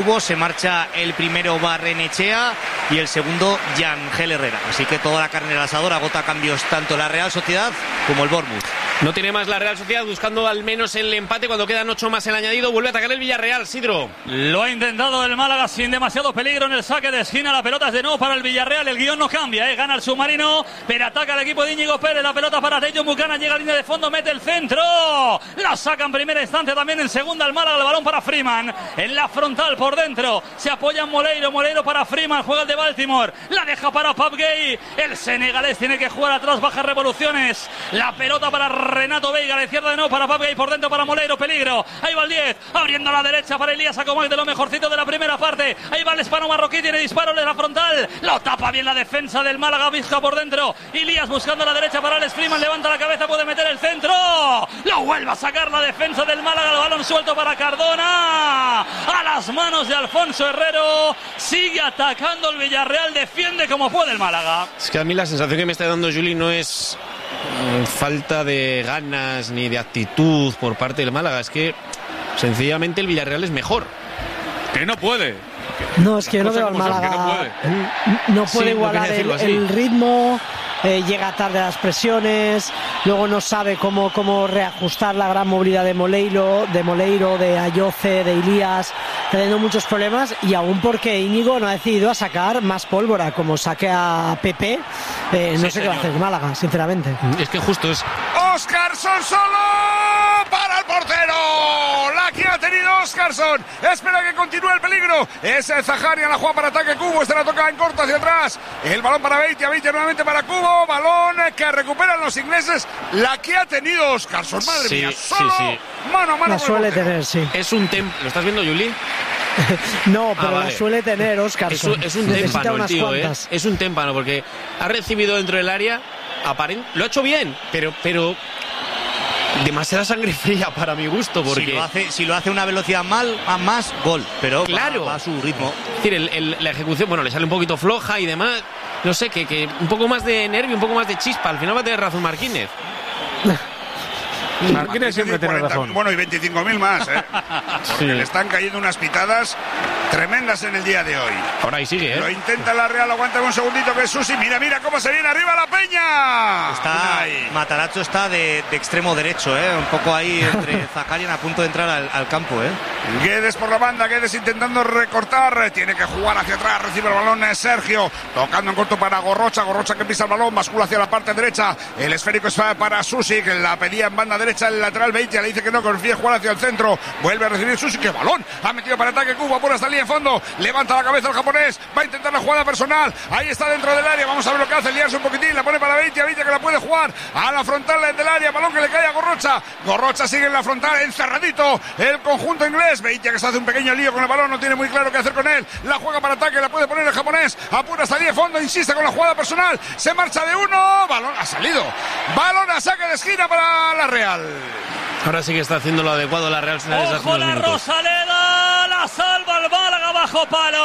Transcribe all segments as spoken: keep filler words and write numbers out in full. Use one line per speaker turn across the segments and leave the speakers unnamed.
Se marcha el primero Barrenechea y el segundo Yangel Herrera. Así que toda la carne al asador, agota cambios tanto la Real Sociedad como el Bournemouth.
No tiene más la Real Sociedad, buscando al menos el empate cuando quedan ocho más el añadido. Vuelve a atacar el Villarreal, Sidro.
Lo ha intentado el Málaga sin demasiado peligro en el saque de esquina. La pelota es de nuevo para el Villarreal. El guión no cambia, ¿eh? Gana el submarino, pero ataca el equipo de Íñigo Pérez. La pelota para Tello Bucana, llega a línea de fondo, mete el centro. La saca en primera instancia, también en segunda el Málaga. El balón para Freeman. En la frontal por dentro. Se apoya en Moleiro. Moleiro para Freeman. Juega el de Baltimore. La deja para Pape Gueye. El senegalés tiene que jugar atrás, bajas revoluciones. La pelota para Renato Veiga, la izquierda de nuevo para Pape Gueye, por dentro para Moleiro, peligro. Ahí va el diez, abriendo a la derecha para Elías Acomac, de lo mejorcito de la primera parte. Ahí va el hispano marroquí, tiene disparo de la frontal. Lo tapa bien la defensa del Málaga, Vizca por dentro. Elías buscando la derecha para Alex Freeman, levanta la cabeza, puede meter el centro. Lo vuelve a sacar la defensa del Málaga, el balón suelto para Cardona. A las manos de Alfonso Herrero. Sigue atacando el Villarreal, defiende como puede el Málaga.
Es que a mí la sensación que me está dando Juli no es eh, falta de ganas ni de actitud por parte del Málaga, es que sencillamente el Villarreal es mejor.
Que no puede.
No, es que yo no veo al Málaga.
No puede,
no puede
sí,
igualar el, el ritmo. Eh, llega tarde a las presiones, luego no sabe cómo, cómo reajustar la gran movilidad de Moleiro, de Moleiro, de Ayoce, de Elías, teniendo muchos problemas, y aún porque Íñigo no ha decidido a sacar más pólvora, como saque a Pepe, eh, no sí, sé señor. Qué va a hacer Málaga, sinceramente.
Es que justo es...
Óscarson solo para el portero, la que ha tenido Óscarson, espera que continúe el peligro, es Zaharia, la juega para ataque Cubo, este la toca en corto hacia atrás, el balón para Beitia, Beitia nuevamente para Cubo, balón que recuperan los ingleses, la que ha tenido Óscarson, madre
sí,
mía, solo
sí, sí.
mano a mano.
La suele tener, sí.
Es un tempo, ¿lo estás viendo, Juli?
No, pero ah, vale. La suele tener Óscarson.
Es, es un témpano el tío, ¿eh? Es un témpano porque ha recibido dentro del área, aparent... lo ha hecho bien, pero... pero... demasiada sangre fría para mi gusto, porque
si lo hace, si lo hace una velocidad mal, a más gol, pero
claro,
va, va a su ritmo.
Es decir, el, el, la ejecución, bueno, le sale un poquito floja y demás. No sé, que, que un poco más de nervio, un poco más de chispa. Al final va a tener razón Marquínez.
Marquínez siempre tiene razón. Bueno, y veinticinco mil más, ¿eh? Porque sí. Le están cayendo unas pitadas tremendas en el día de hoy.
Ahora ahí sigue, ¿eh?
Lo intenta la Real, aguanta un segundito que es Susi. Mira, mira cómo se viene arriba la Peña.
Está, Matarazzo está de, de extremo derecho, ¿eh? Un poco ahí entre Zakarian a punto de entrar al, al campo, ¿eh?
Guedes por la banda, Guedes intentando recortar. Tiene que jugar hacia atrás, recibe el balón es Sergio. Tocando en corto para Gorrocha, Gorrocha que pisa el balón, bascula hacia la parte derecha. El esférico es para Susi, que la pedía en banda derecha. El lateral Beitia le dice que no confía jugar hacia el centro, vuelve a recibir Susi, que balón, ha metido para ataque Cuba por esta línea de fondo, levanta la cabeza el japonés, va a intentar la jugada personal, ahí está dentro del área, vamos a ver lo que hace, liarse un poquitín, la pone para Beitia, Beitia que la puede jugar a la frontal del área, balón que le cae a Gorrocha, Gorrocha sigue en la frontal, encerradito el conjunto inglés, Beitia que se hace un pequeño lío con el balón, no tiene muy claro qué hacer con él, la juega para ataque, la puede poner el japonés, apura hasta línea de fondo, insiste con la jugada personal, se marcha de uno, balón ha salido, balón a saque de esquina para la Real.
Ahora sí que está haciendo lo adecuado la Real Sociedad.
¡Ojo la Rosaleda! ¡La salva el Málaga bajo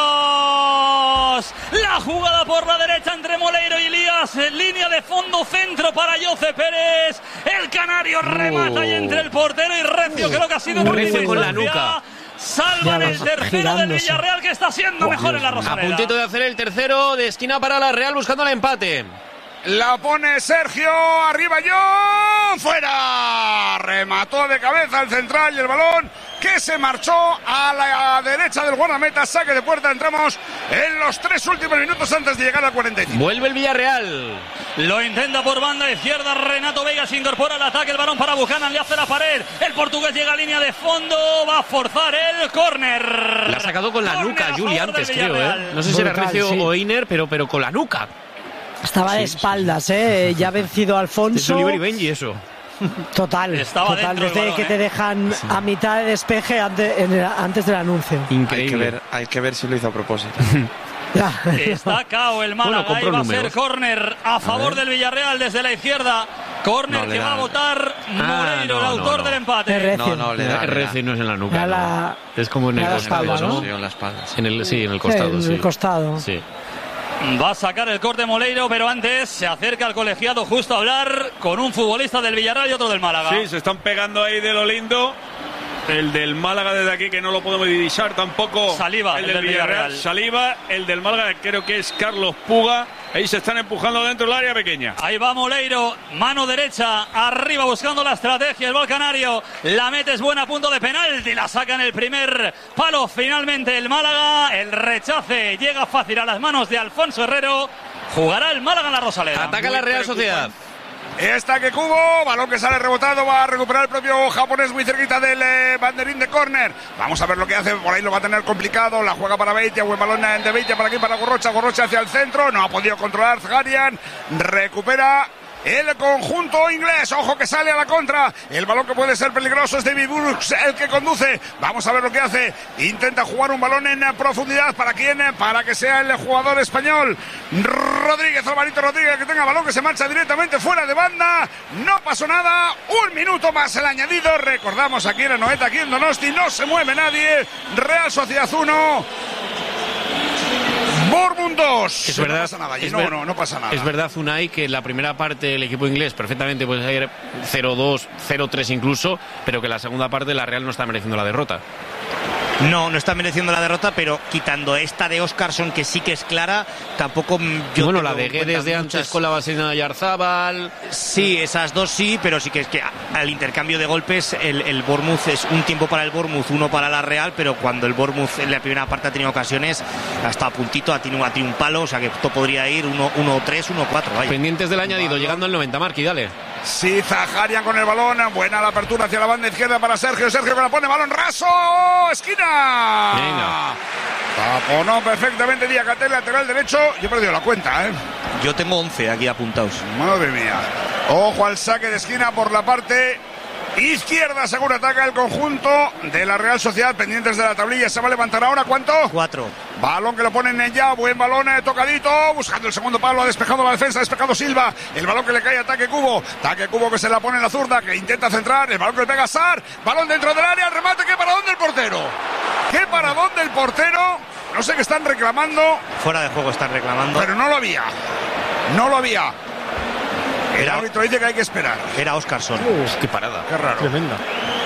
palos! La jugada por la derecha entre Moleiro y Elías. En línea de fondo, centro para Ayoce Pérez. El canario remata uh. y entre el portero y Recio, creo que ha sido
muy Recio con la nuca.
Salvan el tercero del Villarreal, que está siendo oh, mejor Dios en la Rosaleda.
A puntito de hacer el tercero de esquina para la Real, buscando el empate.
La pone Sergio, arriba John, fuera, remató de cabeza el central y el balón que se marchó a la derecha del guardameta, saque de puerta, entramos en los tres últimos minutos antes de llegar al cuarenta y cinco.
Vuelve el Villarreal.
Lo intenta por banda izquierda, Renato Veiga se incorpora al ataque, el balón para Buchanan, le hace la pared, el portugués llega a línea de fondo, va a forzar el córner.
La ha sacado con la corner nuca, Juli, antes creo, ¿eh? No sé si era Recio sí. o Einer, pero, pero con la nuca.
Estaba de sí, espaldas, sí, sí. ¿eh? Ya ha vencido a Alfonso.
Es Oliver y Benji eso.
Total,
Estaba
total desde
balón,
que
¿eh?
te dejan sí. a mitad de despeje antes, en el, antes del anuncio.
Increíble. Hay que, ver, hay que ver si lo hizo a propósito.
Está cao el Málaga, bueno, ahí va números. a ser córner a favor a del Villarreal desde la izquierda. Córner no, que va a votar Moleiro, ah, no, el autor no, no. del empate.
No, no, le da.
R C no es en la nuca.
La,
no. Es como en el costado, ¿no?
Sí, en la espalda.
En el, sí, en el costado.
Sí, en
sí.
el costado.
Sí.
Va a sacar el corte Moleiro, pero antes se acerca al colegiado justo a hablar con un futbolista del Villarreal y otro del Málaga.
Sí, se están pegando ahí de lo lindo. el del Málaga desde aquí, que no lo podemos divisar tampoco.
Saliba,
el,
el
del
del
Villarreal.
Villarreal.
Saliba, el del Málaga, creo que es Carlos Puga. Ahí se están empujando dentro del área pequeña.
Ahí va Moleiro, mano derecha, arriba buscando la estrategia, el gol canario, la mete, es buena, punto de penalti, la saca en el primer palo finalmente el Málaga, el rechace llega fácil a las manos de Alfonso Herrero, jugará el Málaga en la Rosaleda.
Ataca la Real Sociedad.
Está que Cubo, balón que sale rebotado, va a recuperar el propio japonés muy cerquita del eh, banderín de córner. Vamos a ver lo que hace, por ahí lo va a tener complicado, la juega para Beitia, buen balón de Beitia para aquí, para Gorrocha, Gorrocha hacia el centro, no ha podido controlar Zaharian, recupera el conjunto inglés, ojo que sale a la contra, el balón que puede ser peligroso es David Brooks el que conduce, vamos a ver lo que hace, intenta jugar un balón en profundidad, ¿para quién? Para que sea el jugador español Rodríguez, Alvarito Rodríguez, que tenga balón, que se marcha directamente fuera de banda, no pasó nada, un minuto más el añadido, recordamos aquí en Anoeta, aquí en Donosti, no se mueve nadie, Real Sociedad uno, Bournemouth dos.
Es verdad,
no pasa nada,
es
no,
ver,
no, no pasa nada.
Es verdad, Unai, que en la primera parte el equipo inglés perfectamente puede ir cero dos, cero tres incluso, pero que la segunda parte la Real no está mereciendo la derrota.
No, no está mereciendo la derrota, pero quitando esta de Óscarson, que sí que es clara, tampoco yo
bueno, la de Guedes de antes muchas... con la Basena y Arzábal.
Sí, esas dos sí, pero sí que es que al intercambio de golpes el, el Bournemouth es un tiempo para el Bournemouth, uno para la Real, pero cuando el Bournemouth en la primera parte ha tenido ocasiones, hasta a puntito ha tenido, ha tenido un palo, o sea que esto podría ir uno tres, uno cuatro.
Pendientes del añadido, vale. Llegando al noventa, Marqui, dale.
Sí, Zaharian con el balón, buena la apertura hacia la banda izquierda para Sergio, Sergio que la pone, balón raso, esquina.
Venga.
Taponó perfectamente Diakate, lateral derecho, yo he perdido la cuenta, ¿eh?
Yo tengo once aquí apuntados.
Madre mía. Ojo al saque de esquina por la parte izquierda, seguro ataca el conjunto de la Real Sociedad, pendientes de la tablilla, se va a levantar ahora, ¿cuánto?
Cuatro.
Balón que lo ponen en ya, buen balón eh, tocadito, buscando el segundo palo, ha despejado la defensa, ha despejado Silva, el balón que le cae a Taque Cubo, Taque Cubo que se la pone en la zurda, que intenta centrar, el balón que le pega a Sar, balón dentro del área, el remate, ¿qué paradón del portero? ¿Qué paradón del portero? No sé qué están reclamando.
Fuera de juego están reclamando.
Pero no lo había, no lo había. El
Era,
árbitro dice que hay que esperar.
Era Óscarson.
Uh, qué parada.
Qué raro.
Tremenda.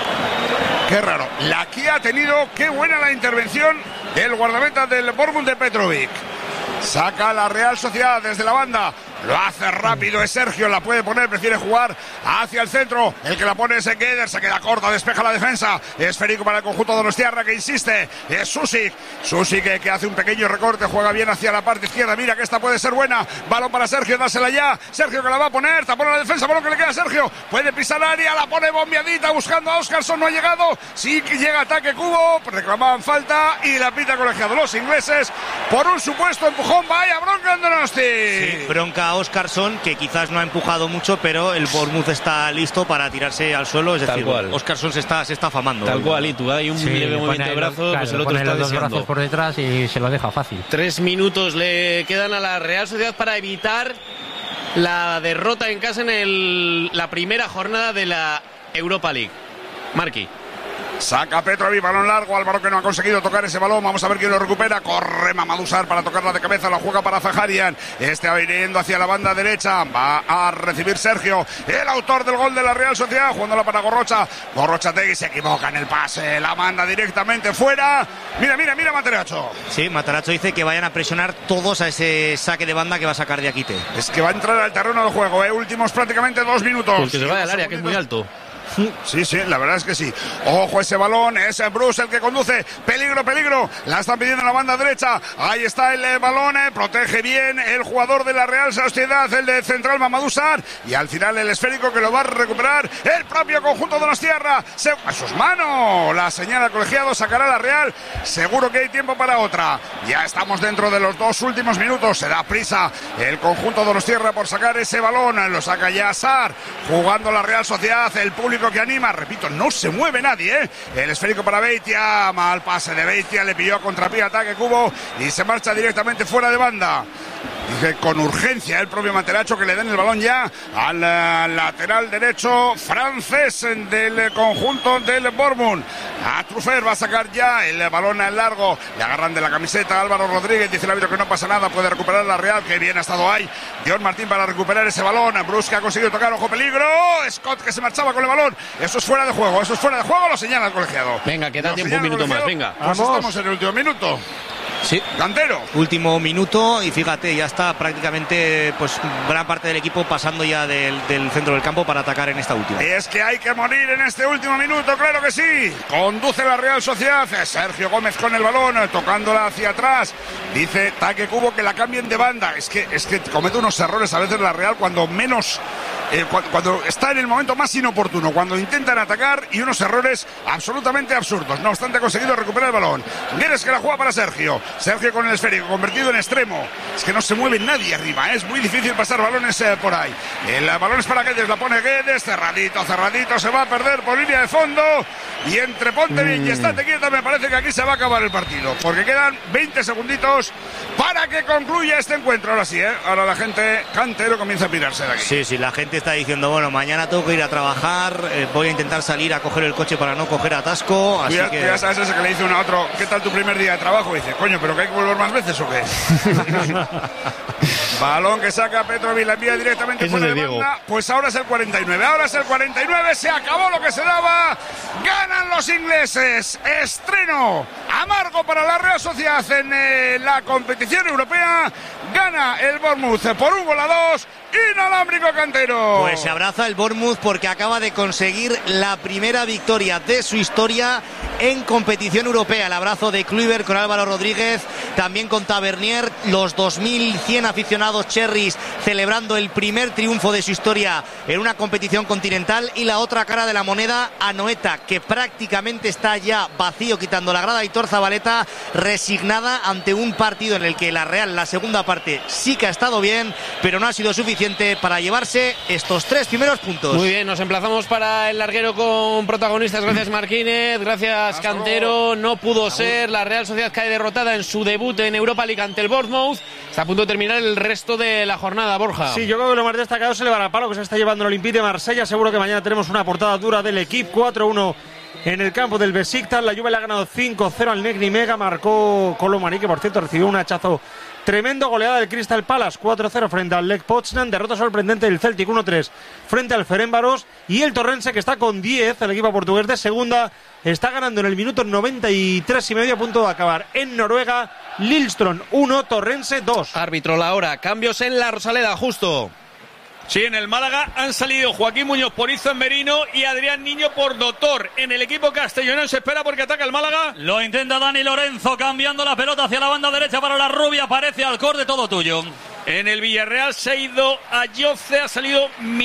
Qué raro. La Kia ha tenido, qué buena la intervención del guardameta del Bournemouth de Petrovic. Saca la Real Sociedad desde la banda. Lo hace rápido, es Sergio, la puede poner, prefiere jugar hacia el centro. El que la pone es Gueder, se queda corta, despeja la defensa. Esférico para el conjunto de Donostiarra que insiste. Es Susic. Susic que, que hace un pequeño recorte, juega bien hacia la parte izquierda. Mira que esta puede ser buena. Balón para Sergio, dásela ya. Sergio que la va a poner, tapona la defensa, balón que le queda a Sergio. Puede pisar área, la pone bombeadita buscando a Óscarson, no ha llegado. Sí que llega ataque Cubo, reclamaban falta y la pita colegiado los ingleses por un supuesto empujón. Vaya bronca en Donosti.
Sí, bronca a Óscarson, que quizás no ha empujado mucho, pero el Bournemouth está listo para tirarse al suelo, es decir, Óscarson se está, se está afamando.
Tal cual, y tú hay un sí, leve movimiento de brazo,
claro,
pues el otro está
los dos
deseando.
brazos por detrás y se lo deja fácil.
Tres minutos le quedan a la Real Sociedad para evitar la derrota en casa en el, la primera jornada de la Europa League. Marqui.
Saca Petrovic, balón largo, Álvaro que no ha conseguido tocar ese balón, vamos a ver quién lo recupera, corre Mamadou Sarr para tocarla de cabeza, la juega para Zaharian, este va yendo hacia la banda derecha, va a recibir Sergio, el autor del gol de la Real Sociedad, jugándola para Gorrocha, Gorrocha Tegui se equivoca en el pase, la manda directamente fuera, mira, mira, mira Materacho.
Sí, Materacho dice que vayan a presionar todos a ese saque de banda que va a sacar Diakite.
Es que va a entrar al terreno del juego, ¿eh? Últimos prácticamente dos minutos.
Pues que se vaya al área, que es muy alto.
Sí, sí, la verdad es que sí. Ojo ese balón, es Bruce el que conduce. Peligro, peligro. La están pidiendo en la banda derecha. Ahí está el eh, balón, eh. Protege bien el jugador de la Real Sociedad, el de central Mamadou Sarr. Y al final el esférico que lo va a recuperar el propio conjunto de Donostiarra. Se... A sus manos. La señala colegiado, sacará la Real. Seguro que hay tiempo para otra. Ya estamos dentro de los dos últimos minutos. Se da prisa el conjunto de Donostiarra por sacar ese balón. Lo saca ya Sarr. Jugando la Real Sociedad. El público que anima, repito, no se mueve nadie, ¿eh? El esférico para Beitia, mal pase de Beitia, le pilló a contrapié ataque Cubo y se marcha directamente fuera de banda. Dice con urgencia el propio Materacho que le den el balón ya al uh, lateral derecho francés del conjunto del Bournemouth. A Trufer va a sacar ya el balón al largo. Le agarran de la camiseta Álvaro Rodríguez. Dice el árbitro que no pasa nada. Puede recuperar la Real. Que bien ha estado ahí John Martín para recuperar ese balón. Brusque ha conseguido tocar. Ojo peligro. Scott que se marchaba con el balón. Eso es fuera de juego. Eso es fuera de juego. Lo señala el colegiado.
Venga, queda
Lo
tiempo un minuto más. Venga.
Pues
Vamos.
Estamos en el último minuto.
Sí.
Cantero.
Último minuto y fíjate, ya está prácticamente pues gran parte del equipo pasando ya del, del centro del campo para atacar en esta última.
Y es que hay que morir en este último minuto, claro que sí. Conduce la Real Sociedad. Sergio Gómez con el balón, tocándola hacia atrás. Dice Taque Cubo que la cambien de banda. Es que, es que comete unos errores a veces la Real cuando menos... Eh, cuando, cuando está en el momento más inoportuno, cuando intentan atacar, y unos errores absolutamente absurdos. No obstante, ha conseguido recuperar el balón. Vienes que la juega para Sergio. Sergio con el esférico, convertido en extremo. Es que no se mueve nadie arriba, ¿eh? Es muy difícil pasar balones eh, por ahí. El balón es para Guedes, la pone Guedes, cerradito, cerradito, se va a perder por línea de fondo. Y entre ponte bien y estate quieta, me parece que aquí se va a acabar el partido. Porque quedan veinte segunditos para que concluya este encuentro. Ahora sí, ¿eh? Ahora la gente, Cantero, comienza a pirarse de aquí.
Sí, sí, la gente está diciendo, bueno, mañana tengo que ir a trabajar, eh, voy a intentar salir a coger el coche para no coger atasco, así
ya,
que...
ya sabes ese que le dice uno a otro, ¿qué tal tu primer día de trabajo? Y dice, coño, ¿pero que hay que volver más veces o qué? Balón que saca Petrovic, la envía directamente
Ese
por
es
el
de
banda.
Diego.
Pues ahora es el cuarenta y nueve, ahora es el cuarenta y nueve, se acabó lo que se daba, ganan los ingleses, estreno amargo para la Real Sociedad en eh, la competición europea, gana el Bournemouth por un gol a dos, inalámbrico Cantero.
Pues se abraza el Bournemouth porque acaba de conseguir la primera victoria de su historia en competición europea. El abrazo de Kluivert con Álvaro Rodríguez, también con Tavernier, los dos mil cien aficionados cherries celebrando el primer triunfo de su historia en una competición continental, y la otra cara de la moneda, Anoeta, que prácticamente está ya vacío, quitando la grada, Aitor Zabaleta, resignada ante un partido en el que la Real, la segunda parte, sí que ha estado bien, pero no ha sido suficiente para llevarse estos tres primeros puntos.
Muy bien, nos emplazamos para el larguero con protagonistas. Gracias Marquínez, gracias
Hasta
Cantero.
luego.
No pudo ser, la Real Sociedad cae derrotada en su debut en Europa League ante el Bournemouth. Está a punto de terminar el resto de la jornada, Borja.
Sí, yo creo que lo más destacado es el varapalo que se está llevando el Olympique de Marsella. Seguro que mañana tenemos una portada dura del equipo. Cuatro uno en el campo del Besiktas. La Juve le ha ganado cinco cero al Negri Mega. Marcó Colomani, que por cierto recibió un hachazo tremendo. Goleada del Crystal Palace cuatro cero frente al Lech Poznan. Derrota sorprendente del Celtic uno tres frente al Ferencváros. Y el Torrense, que está con diez, el equipo portugués de segunda, está ganando en el minuto noventa y tres y medio, a punto de acabar en Noruega. Lillestrøm uno, Torrense dos.
Árbitro la hora, cambios en la Rosaleda, justo.
Sí, en el Málaga han salido Joaquín Muñoz por Izzo en Merino y Adrián Niño por Doctor. En el equipo castellonero se espera porque ataca el Málaga.
Lo intenta Dani Lorenzo, cambiando la pelota hacia la banda derecha para la rubia. Aparece Alcorde, todo tuyo.
En el Villarreal se ha ido a Yoce, ha salido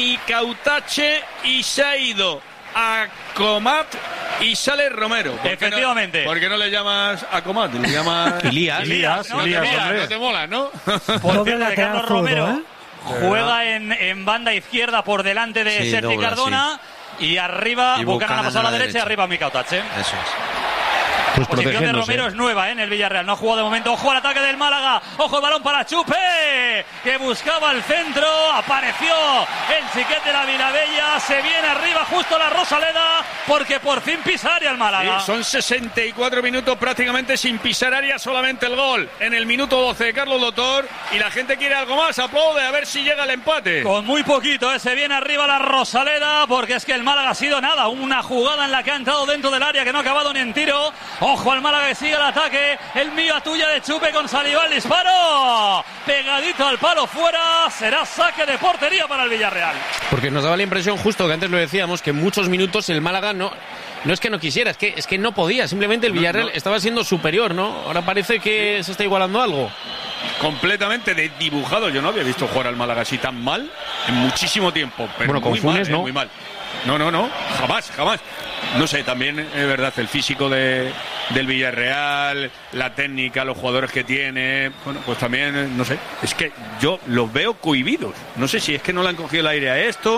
Micautache y se ha ido a Comat y sale Romero. ¿Por
Efectivamente.
No, ¿Por qué no le llamas a Comat? Le llamas
Ilías.
Ilías,
no,
Ilías,
Ilías,
hombre.
No te mola, ¿no?
Por
Doble
cierto,
lateral
Carlos
zurdo,
Romero
¿eh?
juega en, en banda izquierda por delante de
Sí,
Sergi
dobla,
Cardona. Y arriba,
Y
Buchanan ha
Buchanan
pasado a la
a la
derecha y
derecha.
arriba Micautache.
Eso es.
Pues
Posición de
protegiéndose.
Romero es nueva, ¿eh? En el Villarreal. No ha jugado de momento. Ojo al ataque del Málaga. Ojo el balón para Chupe, que buscaba el centro. Apareció el chiquete de la Vilabella. Se viene arriba justo la Rosaleda, porque por fin pisa área el Málaga.
Sí, son sesenta y cuatro minutos prácticamente sin pisar área, solamente el gol en el minuto doce de Carlos Doctor, y la gente quiere algo más, aplaude a ver si llega el empate.
Con muy poquito, ¿eh? Se viene arriba la Rosaleda, porque es que el Málaga ha sido nada. Una jugada en la que ha entrado dentro del área que no ha acabado ni en tiro. Ojo al Málaga que sigue el ataque. El mío a tuya de Chupe con Salivá, el disparo. Pegadito al palo fuera. Será saque de portería para el Villarreal.
Porque nos daba la impresión, justo que antes lo decíamos, que en muchos minutos el Málaga no, no es que no quisiera, es que, es que no podía. Simplemente el Villarreal
no.
estaba siendo superior, ¿no? Ahora parece que se está igualando algo.
Completamente desdibujado. Yo no había visto jugar al Málaga así tan mal en muchísimo tiempo. Pero
Bueno, con
muy
Funes,
mal,
¿no?
eh, muy mal. No, no, no, jamás, jamás. No sé, también es verdad, el físico de, del Villarreal, la técnica, los jugadores que tiene, bueno, pues también, no sé, es que yo los veo cohibidos. No sé si es que no le han cogido el aire a esto,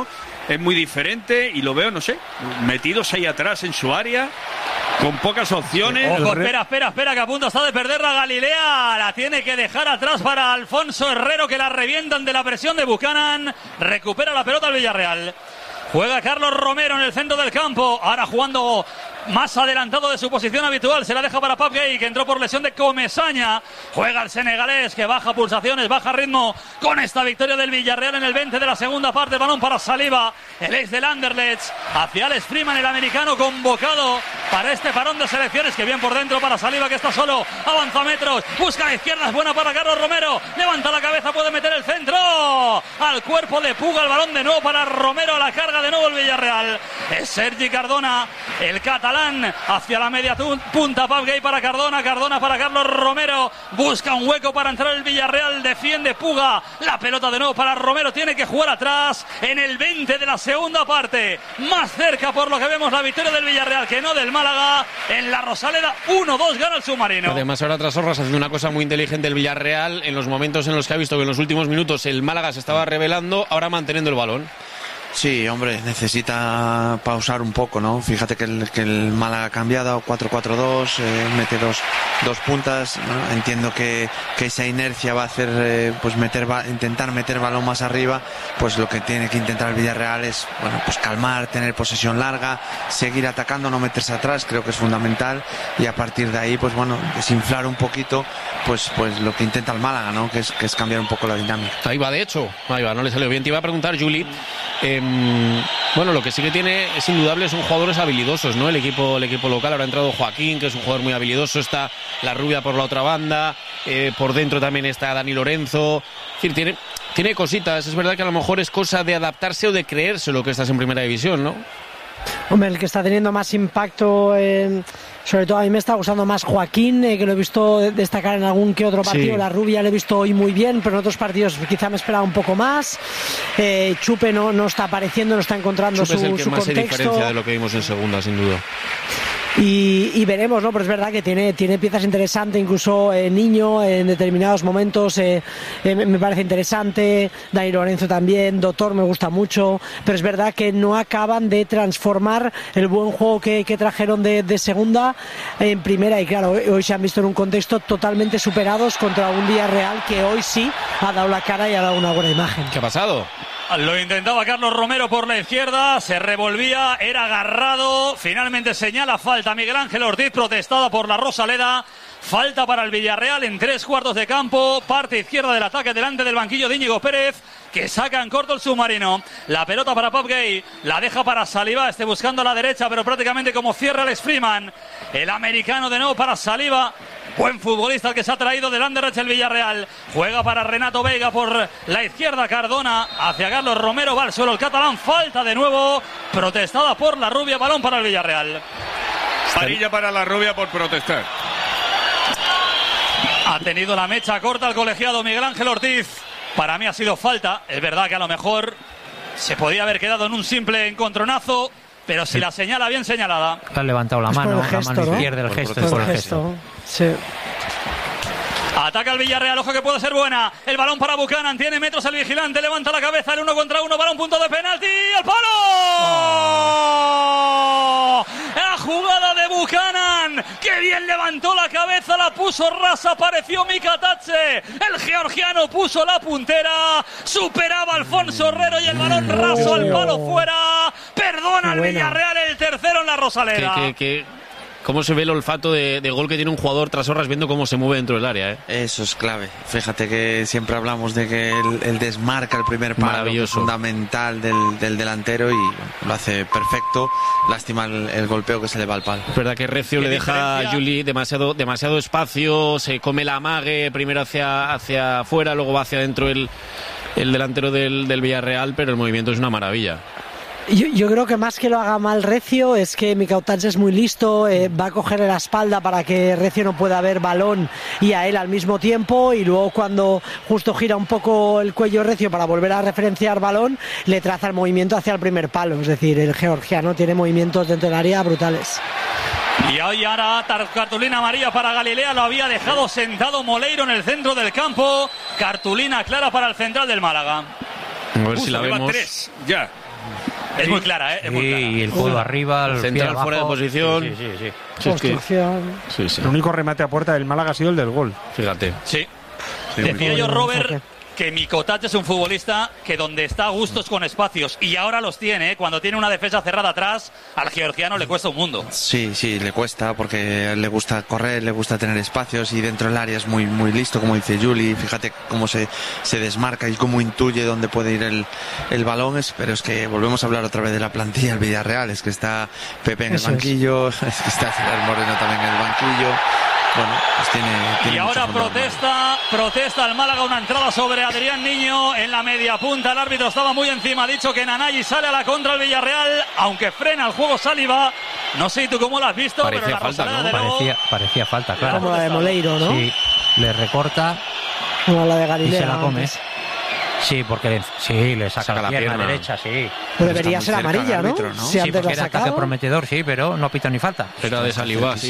es muy diferente y lo veo, no sé, metidos ahí atrás en su área, con pocas opciones.
Ojo, espera, espera, espera, que a punto está de perder la Galilea. La tiene que dejar atrás para Alfonso Herrero, que la revientan de la presión de Buchanan. Recupera la pelota el Villarreal. Juega Carlos Romero en el centro del campo. Ahora jugando más adelantado de su posición habitual. Se la deja para Pape Gueye, que entró por lesión de Comesaña. Juega el senegalés, que baja pulsaciones, baja ritmo con esta victoria del Villarreal en el veinte de la segunda parte. Balón para Saliba, el ex del Anderlecht. Hacia Alex Freeman, el americano convocado para este parón de selecciones. Que bien por dentro para Saliba, que está solo. Avanza metros, busca a la izquierda, es buena para Carlos Romero. Levanta la cabeza, puede meter el centro. Al cuerpo de Puga, el balón de nuevo para Romero. A la carga de nuevo el Villarreal. Es Sergi Cardona, el catalán. Hacia la media punta, Pape Gueye para Cardona, Cardona para Carlos Romero, busca un hueco para entrar el Villarreal, defiende Puga, la pelota de nuevo para Romero, tiene que jugar atrás en el veinte de la segunda parte, más cerca por lo que vemos la victoria del Villarreal que no del Málaga, en la Rosaleda uno dos gana el submarino.
Además ahora tras Horras haciendo una cosa muy inteligente el Villarreal, en los momentos en los que ha visto que en los últimos minutos el Málaga se estaba revelando, ahora manteniendo el balón.
Sí, hombre, necesita pausar un poco, ¿no? Fíjate que el, que el Málaga ha cambiado, cuatro cuatro dos, eh, mete dos, dos puntas, ¿no? Entiendo que, que esa inercia va a hacer, eh, pues meter, va, intentar meter balón más arriba, pues lo que tiene que intentar el Villarreal es, bueno, pues calmar, tener posesión larga, seguir atacando, no meterse atrás, creo que es fundamental, y a partir de ahí, pues bueno, desinflar un poquito, pues, pues lo que intenta el Málaga, ¿no? Que es, que es cambiar un poco la dinámica.
Ahí va, de hecho, ahí va, no le salió bien. Te iba a preguntar, Juli, eh, bueno, lo que sí que tiene es indudable son jugadores habilidosos, ¿no? El equipo, el equipo local, ahora ha entrado Joaquín, que es un jugador muy habilidoso, está la Rubia por la otra banda, eh, por dentro también está Dani Lorenzo, es decir, tiene, tiene cositas, es verdad que a lo mejor es cosa de adaptarse o de creerse lo que estás en primera división, ¿no?
Hombre, el que está teniendo más impacto, eh, sobre todo a mí me está gustando más Joaquín, eh, que lo he visto destacar en algún que otro partido. Sí. La Rubia le he visto hoy muy bien, pero en otros partidos quizá me esperaba un poco más. eh, Chupe no, no está apareciendo, no está encontrando
Chupe
su,
es el que
su
más
contexto.
Se diferencia de lo que vimos en segunda, sin duda.
Y, y veremos, ¿no? Pero es verdad que tiene, tiene piezas interesantes, incluso eh, Niño en determinados momentos eh, eh, me parece interesante, Dani Lorenzo también, Doctor me gusta mucho, pero es verdad que no acaban de transformar el buen juego que, que trajeron de, de segunda en primera, y claro, hoy se han visto en un contexto totalmente superados contra un Villarreal que hoy sí ha dado la cara y ha dado una buena imagen.
¿Qué ha pasado?
Lo intentaba Carlos Romero por la izquierda, se revolvía, era agarrado, finalmente señala falta Miguel Ángel Ortiz, protestada por la Rosaleda. Falta para el Villarreal en tres cuartos de campo, parte izquierda del ataque delante del banquillo de Íñigo Pérez, que saca en corto el submarino. La pelota para Pape Gueye, la deja para Saliba, esté buscando a la derecha, pero prácticamente como cierra Alex Freeman. El americano de nuevo para Saliba. Buen futbolista el que se ha traído del Anderlecht el Villarreal. Juega para Renato Veiga por la izquierda, Cardona hacia Carlos Romero, va al suelo el catalán, falta de nuevo, protestada por la Rubia, balón para el Villarreal.
Amarilla para la Rubia por protestar.
Ha tenido la mecha corta el colegiado Miguel Ángel Ortiz. Para mí ha sido falta, es verdad que a lo mejor se podía haber quedado en un simple encontronazo, pero si la señala bien señalada.
Te has levantado la mano,
gesto,
la mano
¿no?
izquierda, el
por
gesto,
por
por
el
el
gesto.
gesto.
Sí.
Ataca el Villarreal, ojo que puede ser buena. El balón para Buchanan, tiene metros el vigilante, levanta la cabeza, el uno contra uno, balón punto de penalti, ¡al palo! Oh. La jugada de Buchanan, que bien levantó la cabeza, la puso rasa, apareció Mika Tatse, el georgiano puso la puntera, superaba a Alfonso Herrero y el balón raso al palo fuera. Perdona al Villarreal, el tercero en la Rosaleda.
Que, que, que... ¿Cómo se ve el olfato de, de gol que tiene un jugador tras Horras viendo cómo se mueve dentro del área? ¿eh?
Eso es clave. Fíjate que siempre hablamos de que el, el desmarca el primer palo, es fundamental del, del delantero, y lo hace perfecto. Lástima el, el golpeo que se le va al palo.
Es verdad que Recio le deja a Juli demasiado, demasiado espacio, se come la amague, primero hacia, hacia afuera, luego va hacia adentro el, el delantero del, del Villarreal, pero el movimiento es una maravilla.
Yo, yo creo que más que lo haga mal Recio es que Mika Tatse es muy listo, eh, va a cogerle la espalda para que Recio no pueda ver balón y a él al mismo tiempo, y luego cuando justo gira un poco el cuello Recio para volver a referenciar balón, le traza el movimiento hacia el primer palo. Es decir, el georgiano tiene movimientos dentro del área brutales.
Y hoy ahora cartulina amarilla para Galilea, lo había dejado sentado Moleiro en el centro del campo, cartulina clara para el central del Málaga.
A ver si la vemos.
Tres, ya.
Es muy clara, ¿eh? Es muy clara.
Y el codo arriba, el
central
pie
fuera de
abajo.
posición.
Sí, sí, sí.
Sí, es que-
Construcción.
sí, sí.
El único remate a puerta del Málaga ha sido el del gol.
Fíjate.
Sí.
Sí,
Decía
muy
yo,
bien.
Robert, que Mikotaj es un futbolista que donde está a gustos con espacios, y ahora los tiene, ¿eh? Cuando tiene una defensa cerrada atrás, al georgiano le cuesta un mundo.
Sí, sí, le cuesta porque le gusta correr, le gusta tener espacios y dentro del área es muy muy listo, como dice Juli. Fíjate cómo se, se desmarca y cómo intuye dónde puede ir el, el balón. Es, pero es que volvemos a hablar otra vez de la plantilla del Villarreal. Es que está Pepe en
Eso
el
es.
banquillo, es que está Gerard Moreno también en el banquillo. Bueno, pues tiene, tiene
Y
mucho
ahora
fútbol.
protesta, protesta el Málaga, una entrada sobre Adrián Niño en la media punta. El árbitro estaba muy encima, ha dicho que Nanay sale a la contra el Villarreal, aunque frena el juego Saliba. No sé tú cómo lo has visto,
Parecía
pero la
falta,
Rosaleda
¿no?
de nuevo-
Parecía, parecía falta, claro.
Como la de Moleiro, ¿no?
Sí, le recorta
Como la de
y
Galilea.
se la come.
antes.
Sí, porque le- sí, le saca,
Saca
la
la
pierna,
pierna.
derecha, sí.
Pero debería
Está muy
ser
cerca
amarilla,
el
¿no?
árbitro, ¿no?
Si
Sí,
antes
porque
la
era
ha
ataque
sacado.
prometedor, sí, pero no pita ni falta.
Era de Saliba, sí.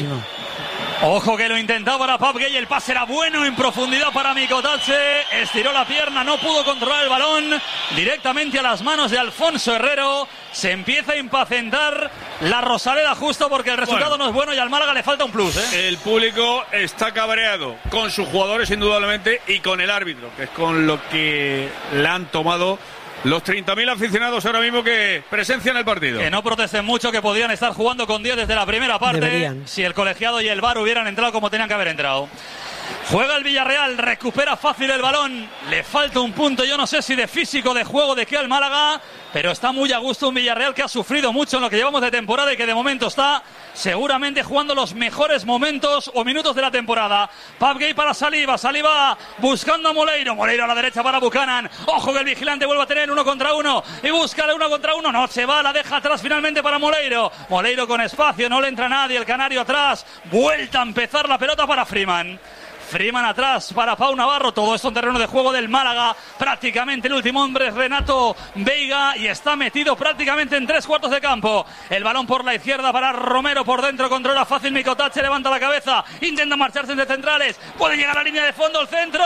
Ojo que lo intentaba para Pap Gay, el pase era bueno en profundidad para Mikotaj, estiró la pierna, no pudo controlar el balón, directamente a las manos de Alfonso Herrero, se empieza a impacientar la Rosaleda justo porque el resultado
Bueno.
no es bueno y al Málaga le falta un plus, ¿eh?
El público está cabreado con sus jugadores indudablemente y con el árbitro, que es con lo que le han tomado los treinta mil aficionados ahora mismo que presencian el partido.
Que no protesten mucho, que podrían estar jugando con diez desde la primera parte.
Deberían.
Si el colegiado y el V A R hubieran entrado como tenían que haber entrado. Juega el Villarreal, recupera fácil el balón. Le falta un punto, yo no sé si de físico, de juego, de qué al Málaga, pero está muy a gusto un Villarreal que ha sufrido mucho en lo que llevamos de temporada y que de momento está seguramente jugando los mejores momentos o minutos de la temporada. Pap Gay para Saliba, Saliba buscando a Moleiro, Moleiro a la derecha para Buchanan. Ojo que el vigilante vuelve a tener uno contra uno y busca el uno contra uno, no se va, la deja atrás finalmente para Moleiro. Moleiro con espacio, no le entra nadie, el canario atrás, vuelta a empezar la pelota para Freeman. Freeman atrás para Pau Navarro, todo esto en terreno de juego del Málaga, prácticamente el último hombre es Renato Veiga y está metido prácticamente en tres cuartos de campo. El balón por la izquierda para Romero, por dentro controla fácil Mikotaj, levanta la cabeza, intenta marcharse entre centrales, puede llegar a la línea de fondo, el centro,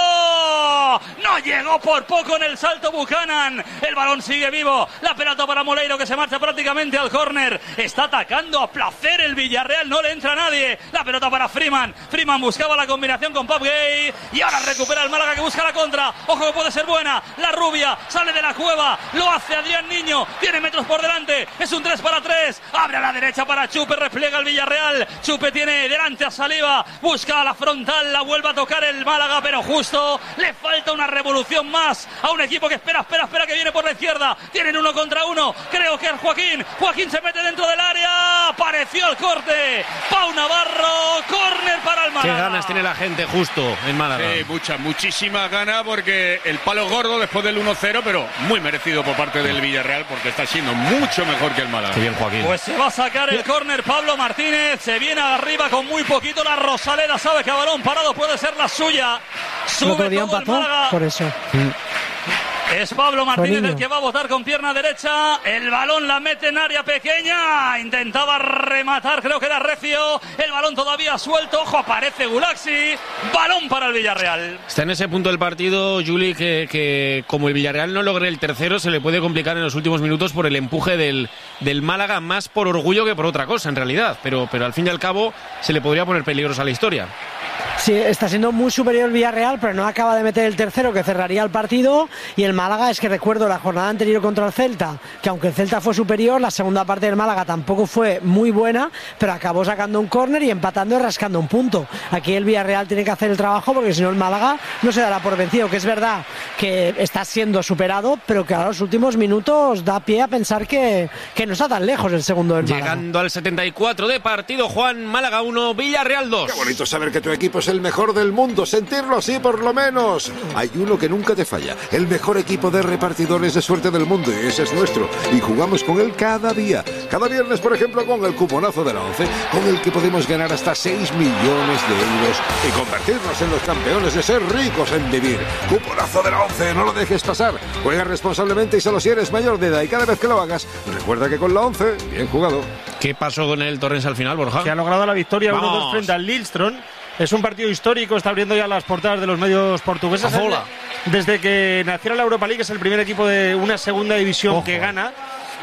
no llegó por poco en el salto Buchanan, el balón sigue vivo, la pelota para Moleiro que se marcha prácticamente al córner, está atacando a placer el Villarreal, no le entra nadie, la pelota para Freeman, Freeman buscaba la combinación con Pap Gay y ahora recupera el Málaga que busca la contra, ojo que puede ser buena, la rubia sale de la cueva, lo hace Adrián Niño, tiene metros por delante, es un tres para tres, abre a la derecha para Chupe, repliega el Villarreal, Chupe tiene delante a Saliba, busca a la frontal, la vuelve a tocar el Málaga, pero justo le falta una revolución más a un equipo que espera, espera, espera que viene por la izquierda, tienen uno contra uno, creo que es Joaquín, Joaquín se mete dentro del área, apareció el corte, Pau Navarro, córner para el
Qué
Málaga.
ganas tiene la gente justo en Málaga.
Sí, mucha, muchísima gana porque el palo gordo después del uno cero, pero muy merecido por parte del Villarreal porque está siendo mucho mejor que el Málaga.
Qué bien, Joaquín.
Pues se va a sacar el córner Pablo Martínez, se viene arriba con muy poquito la Rosaleda, sabe que a balón parado puede ser la suya,
El otro
sube
día
todo el
empató,
Málaga.
por eso.
Es Pablo Martínez
niño.
el que va a votar con pierna derecha. El balón la mete en área pequeña. Intentaba rematar, creo que era Recio. El balón todavía suelto. Ojo, aparece Gulaxi. Balón para el Villarreal.
Está en ese punto del partido, Juli, que, que como el Villarreal no logre el tercero, se le puede complicar en los últimos minutos por el empuje del, del Málaga, más por orgullo que por otra cosa, en realidad. Pero, pero al fin y al cabo, se le podría poner peligrosa la historia.
Sí, está siendo muy superior el Villarreal, pero no acaba de meter el tercero que cerraría el partido. Y el Málaga, es que recuerdo la jornada anterior contra el Celta, que aunque el Celta fue superior, la segunda parte del Málaga tampoco fue muy buena, pero acabó sacando un córner y empatando y rascando un punto. Aquí el Villarreal tiene que hacer el trabajo porque si no el Málaga no se dará por vencido, que es verdad que está siendo superado, pero que a los últimos minutos da pie a pensar que, que no está tan lejos el segundo del Málaga.
Llegando al setenta y cuatro de partido, Juan, Málaga uno, Villarreal dos.
Qué bonito saber que tu equipo es el mejor del mundo, sentirlo así por lo menos. Hay uno que nunca te falla, el mejor equipo de repartidores de suerte del mundo, y ese es nuestro, y jugamos con él cada día. Cada viernes, por ejemplo, con el cuponazo de la once, con el que podemos ganar hasta seis millones de euros y convertirnos en los campeones de ser ricos en vivir. Cuponazo de la once, no lo dejes pasar. Juega responsablemente y solo si eres mayor de edad, y cada vez que lo hagas, recuerda que con la once, bien jugado.
¿Qué pasó con el Torrens al final, Borja?
Que ha logrado la victoria uno dos
Vamos.
frente al Lillestrøm. Es un partido histórico, está abriendo ya las portadas de los medios portugueses.
Hola.
Desde que nació la Europa League es el primer equipo de una segunda división
Ojo.
que gana.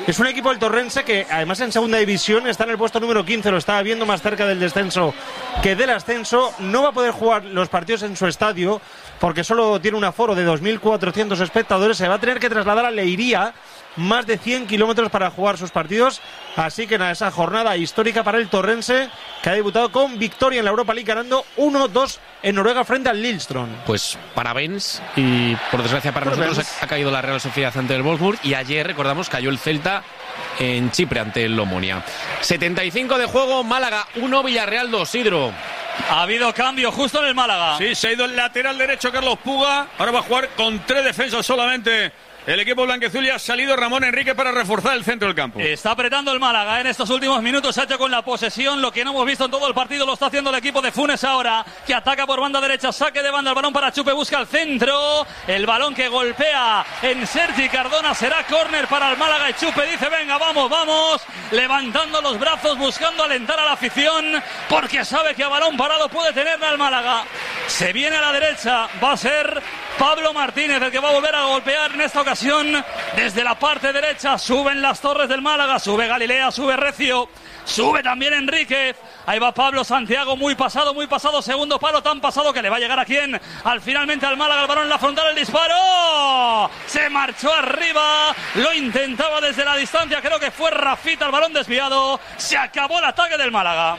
Es un equipo del Torrense que además en segunda división está en el puesto número quince, lo estaba viendo más cerca del descenso que del ascenso. No va a poder jugar los partidos en su estadio porque solo tiene un aforo de dos mil cuatrocientos espectadores. Se va a tener que trasladar a Leiría, más de cien kilómetros para jugar sus partidos. Así que nada, esa jornada histórica para el Torrense, que ha debutado con victoria en la Europa League ganando uno dos en Noruega frente al Lillestrøm.
Pues parabéns, y por desgracia para
Parabéns.
nosotros ha caído la Real Sociedad ante el Wolfsburg, y ayer, recordamos, cayó el Celta en Chipre ante el Omonia. setenta y cinco de juego, Málaga uno, Villarreal dos, Sidro.
Ha habido cambio justo en el Málaga.
Sí, se ha ido el lateral derecho Carlos Puga. Ahora va a jugar con tres defensas solamente. El equipo blanqueazul, y ha salido Ramón Enrique para reforzar el centro del campo.
Está apretando el Málaga en estos últimos minutos. Se ha hecho con la posesión. Lo que no hemos visto en todo el partido lo está haciendo el equipo de Funes ahora, que ataca por banda derecha. Saque de banda, el balón para Chupe, busca el centro. El balón que golpea en Sergi Cardona. Será córner para el Málaga, y Chupe dice: venga, vamos, vamos. Levantando los brazos, buscando alentar a la afición, porque sabe que a balón parado puede tenerla el Málaga. Se viene a la derecha. Va a ser Pablo Martínez el que va a volver a golpear en esta ocasión desde la parte derecha. Suben las torres del Málaga, sube Galilea, sube Recio, sube también Enríquez. Ahí va Pablo Santiago, muy pasado, muy pasado, segundo palo, tan pasado que le va a llegar a quién, al finalmente al Málaga, el balón en la frontal, el disparo, se marchó arriba, lo intentaba desde la distancia, creo que fue Rafita, el balón desviado, se acabó el ataque del Málaga.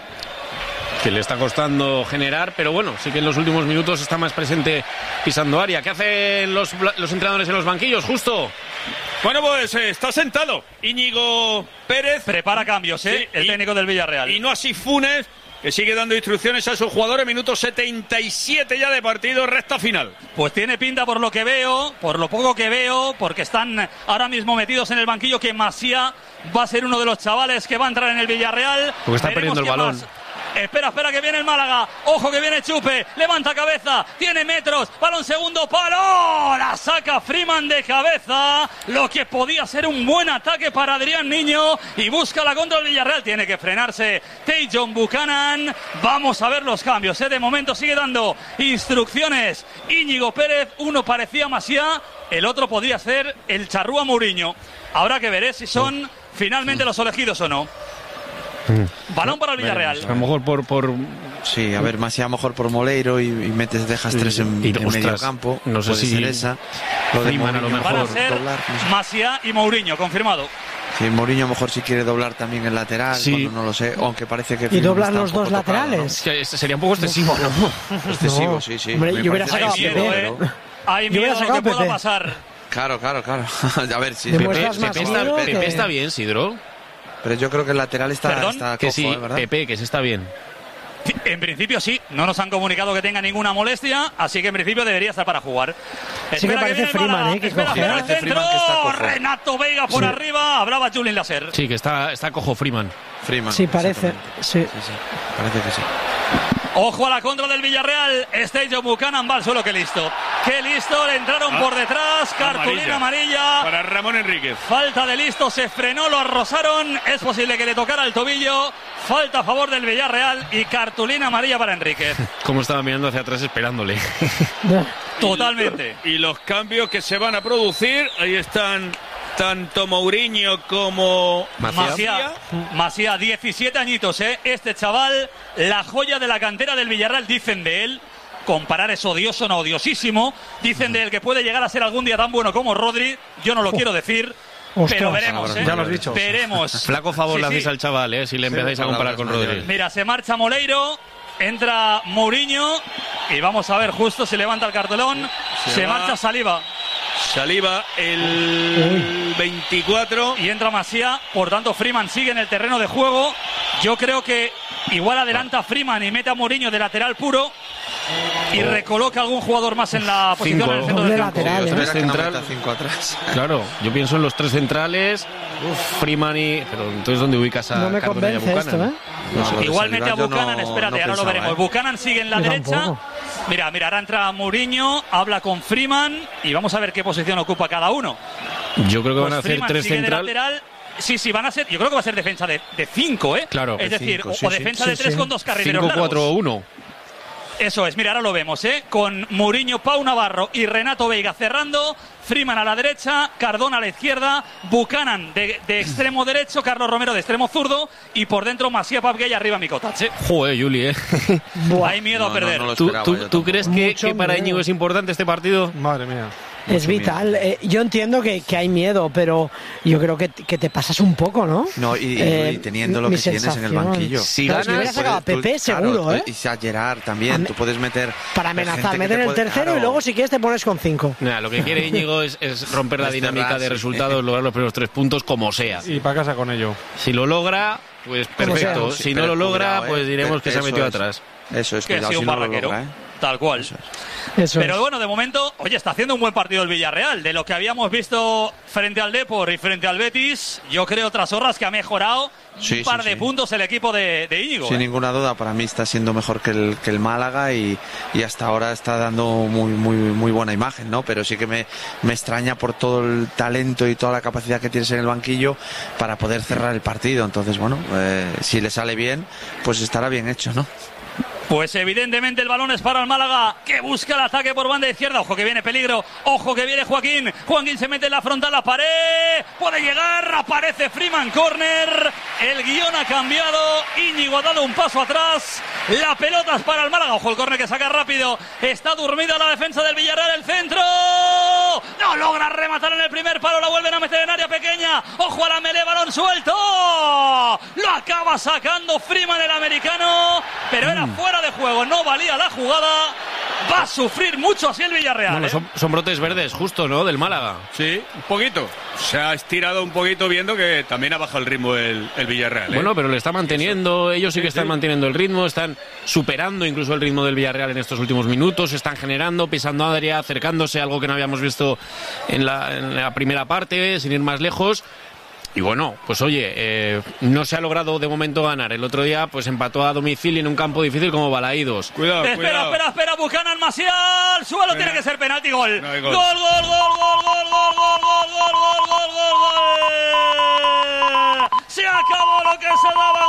Que le está costando generar, pero bueno, sí que en los últimos minutos está más presente pisando área. ¿Qué hacen los, los entrenadores en los banquillos, Justo?
Bueno, pues eh, está sentado Íñigo Pérez.
Prepara cambios, ¿eh?
Sí,
el
y,
técnico del Villarreal.
Y no así Funes, que sigue dando instrucciones a sus jugadores. Minuto setenta y siete ya de partido, recta final.
Pues tiene pinta, por lo que veo, por lo poco que veo, porque están ahora mismo metidos en el banquillo, que Masía va a ser uno de los chavales que va a entrar en el Villarreal.
Porque está
Veremos
perdiendo el
quién
balón.
más. Espera, espera que viene el Málaga. Ojo que viene Chupe. Levanta cabeza. Tiene metros. Balón segundo palo. La saca Freeman de cabeza. Lo que podía ser un buen ataque para Adrián Niño. Y busca la contra del Villarreal. Tiene que frenarse Tajon Buchanan. Vamos a ver los cambios. ¿eh? De momento sigue dando instrucciones Íñigo Pérez. Uno parecía Masía. El otro podría ser el Charrúa Mourinho. Habrá que ver ¿eh? si son finalmente los elegidos o no. Balón para el Villarreal.
A lo mejor por... por...
Sí, a ver, más a lo mejor por Moleiro y, y metes, dejas tres en,
y,
en
ostras,
medio campo.
No sé
puede
si
ser esa. Lo de
Freeman a lo
Mourinho,
mejor.
Van a ser
doblar, no sé.
Masía y Mourinho, confirmado.
Sí, Mourinho a lo mejor si quiere doblar también el lateral,
Sí.
bueno, no lo sé, aunque parece que...
Y
Freeman
doblan
está un
los
poco
dos
tocado,
laterales.
Es que este sería un poco excesivo, ¿no?
¿no? Excesivo,
No.
sí, sí.
Hombre,
Me
yo hubiera
parece
Hay
sacado a
miedo,
Pepe.
¿eh?
pero-
Hay
Yo
miedo
hubiera
a lo
sacado
que
a
pueda
Pepe.
pasar.
Claro, claro, claro. a ver si...
Demuestra-
Pepe,
Muestras más
Pepe está,
miedo
Pepe
que-
está bien, Sidro.
Pero yo creo que el lateral está,
¿Perdón?
está
Que
cojo,
sí,
¿eh? ¿verdad?
Pepe, que se está bien.
En principio sí, no nos han comunicado que tenga ninguna molestia, así que en principio debería estar para jugar.
Sí que
Espera
parece
viene el
Freeman,
Málaga,
¿eh? Que
espera,
coge.
espera el
Parece
centro,
Freeman que está cojo.
Renato Veiga por
Sí.
arriba, hablaba Julien Lasser.
Sí, que está, está cojo Freeman.
Freeman.
Sí, parece.
exactamente.
Sí.
Sí, sí, parece que sí.
Ojo a la contra del Villarreal. Tajon Buchanan va al suelo, que listo. Qué listo, le entraron
Ah,
por detrás. Cartulina amarilla.
Para Ramón Enríquez.
Falta de listo, se frenó, lo arrosaron. Es posible que le tocara el tobillo. Falta a favor del Villarreal y cartulina amarilla para Enríquez.
Como estaba mirando hacia atrás esperándole.
Totalmente.
Y los cambios que se van a producir, ahí están tanto Mourinho como
Masía, Masía, diecisiete añitos, ¿eh? Este chaval, la joya de la cantera del Villarreal, dicen de él. Comparar es odioso, no odiosísimo. Dicen de él que puede llegar a ser algún día tan bueno como Rodri. Yo no lo quiero decir,
Ostras.
pero veremos, ¿eh?
Ya lo has dicho.
Veremos.
Flaco favor
Sí,
le hacéis
sí.
al chaval, ¿eh? Si le empezáis a comparar con
palabras
Rodri.
mayores.
Mira, se marcha Moleiro, entra Mourinho y vamos a ver justo si levanta el cartelón.
Se
Se,
va.
marcha Saliba
Saliba el veinticuatro.
y entra Masía. Por tanto, Freeman sigue en el terreno de juego. Yo creo que igual adelanta a Freeman y mete a Mourinho de lateral puro y recoloca a algún jugador más en la posición
Cinco.
en el centro del
Doble
campo.
lateral,
Tres
Espera que no
central.
meta cinco atrás.
Claro, yo pienso en los tres centrales. Freeman y... Pero entonces, ¿dónde ubicas a
No me
Cardona y a
convence esto,
Buchanan?
¿eh?
No, lo de
Igual
Saliba
mete a
yo
Buchanan,
no-
espérate,
no
ahora lo
pensaba,
veremos.
¿eh?
Buchanan sigue en la
Yo
derecha.
tampoco.
Mira, mira, ahora entra Mourinho, habla con Freeman y vamos a ver qué posición ocupa cada uno.
Yo creo que
Pues
van a hacer
Freeman
tres
sigue de
central.
lateral. Sí, sí, van a ser. Yo creo que va a ser defensa de, de cinco, ¿eh?
Claro,
Es
de
decir,
cinco,
o,
sí,
o
sí.
defensa
Sí,
de tres
sí.
con dos carrileros
cinco cuatro
largos.
uno.
Eso es, mira, ahora lo vemos, ¿eh? Con Mourinho, Pau Navarro y Renato Veiga cerrando, Freeman a la derecha, Cardona a la izquierda, Buchanan de, de extremo derecho, Carlos Romero de extremo zurdo y por dentro Masia Papke y arriba Mikotache.
Joder, Juli, ¿eh?
Hay miedo
No,
a perder.
no, no lo
¿Tú,
esperaba
tú,
yo
tú crees que,
Mucho
que para
miedo.
Íñigo es importante este partido?
Madre mía.
Es vital. Eh, yo entiendo que, que hay miedo, pero yo creo que, que te pasas un poco, ¿no?
No, y, y-
Eh,
y teniendo lo
mi
que tienes en el
sensación.
banquillo.
Si
Claro, si
ganas,
hubiera sacado a
Puedes-
Pepe,
tú- claro,
seguro, ¿eh?
Y a Gerard también,
Ame-
tú puedes meter...
Para
hay gente
amenazar,
que
meter
te
el
puede-
tercero
claro.
y luego si quieres te pones con cinco.
Nada, lo que quiere Íñigo es, es romper la
Desterrar,
dinámica de
sí.
resultados, lograr los primeros tres puntos como sea.
Y para casa con ello.
Si lo logra, pues
Como sea.
perfecto.
Sí,
Si no
pero
lo logra,
cuidado, ¿eh?
pues diremos que se ha
Eso
metido
es.
atrás.
Eso es,
Que ha
cuidado
sido
si
un
no lo
barraquero,
logra, ¿eh?
tal cual.
Eso es.
Eso
Pero
es.
bueno, de momento, oye, está haciendo un buen partido el Villarreal. De lo que habíamos visto frente al Depor y frente al Betis, yo creo tras horas que ha mejorado
Sí,
un par
sí,
de
sí.
puntos el equipo de, de Íñigo.
Sin
¿eh?
ninguna duda, para mí está siendo mejor que el, que el Málaga y, y hasta ahora está dando muy, muy, muy buena imagen, ¿no? Pero sí que me, me extraña por todo el talento y toda la capacidad que tienes en el banquillo para poder cerrar el partido. Entonces, bueno, eh, si le sale bien, pues estará bien hecho, ¿no?
Pues evidentemente el balón es para el Málaga, que busca el ataque por banda izquierda. Ojo que viene peligro, ojo que viene Joaquín. Joaquín se mete en la frontal, la pared, puede llegar, aparece Freeman, córner. El guión ha cambiado, Íñigo ha dado un paso atrás. La pelota es para el Málaga, ojo el córner que saca rápido. Está dormida la defensa del Villarreal, el centro. No logra rematar en el primer palo, la vuelven a meter en área pequeña. Ojo a la melee, balón suelto. Lo acaba sacando Freeman, el americano, pero era fuera de juego, no valía la jugada. Va a sufrir mucho así el Villarreal.
Bueno,
¿eh?
son, son brotes verdes, justo, ¿no? Del Málaga.
Sí, un poquito. Se ha estirado un poquito viendo que también ha bajado el ritmo el, el Villarreal. ¿eh?
Bueno, pero le está manteniendo, ellos sí que
Sí,
están
sí.
manteniendo el ritmo, están superando incluso el ritmo del Villarreal en estos últimos minutos, están generando, pisando área, acercándose, algo que no habíamos visto en la, en la primera parte, sin ir más lejos. Y bueno, pues oye, eh, no se ha logrado de momento ganar. El otro día pues empató a domicilio en un campo difícil como Balaídos.
Cuidado,
Espera,
cuidado.
espera, espera, Buchanan, Marcial, suelo, tiene que ser penalti, gol.
No hay
Gol,
gol.
gol, gol, gol, gol, gol, gol, gol, gol, gol, gol, gol, gol. Se acabó lo que se daba,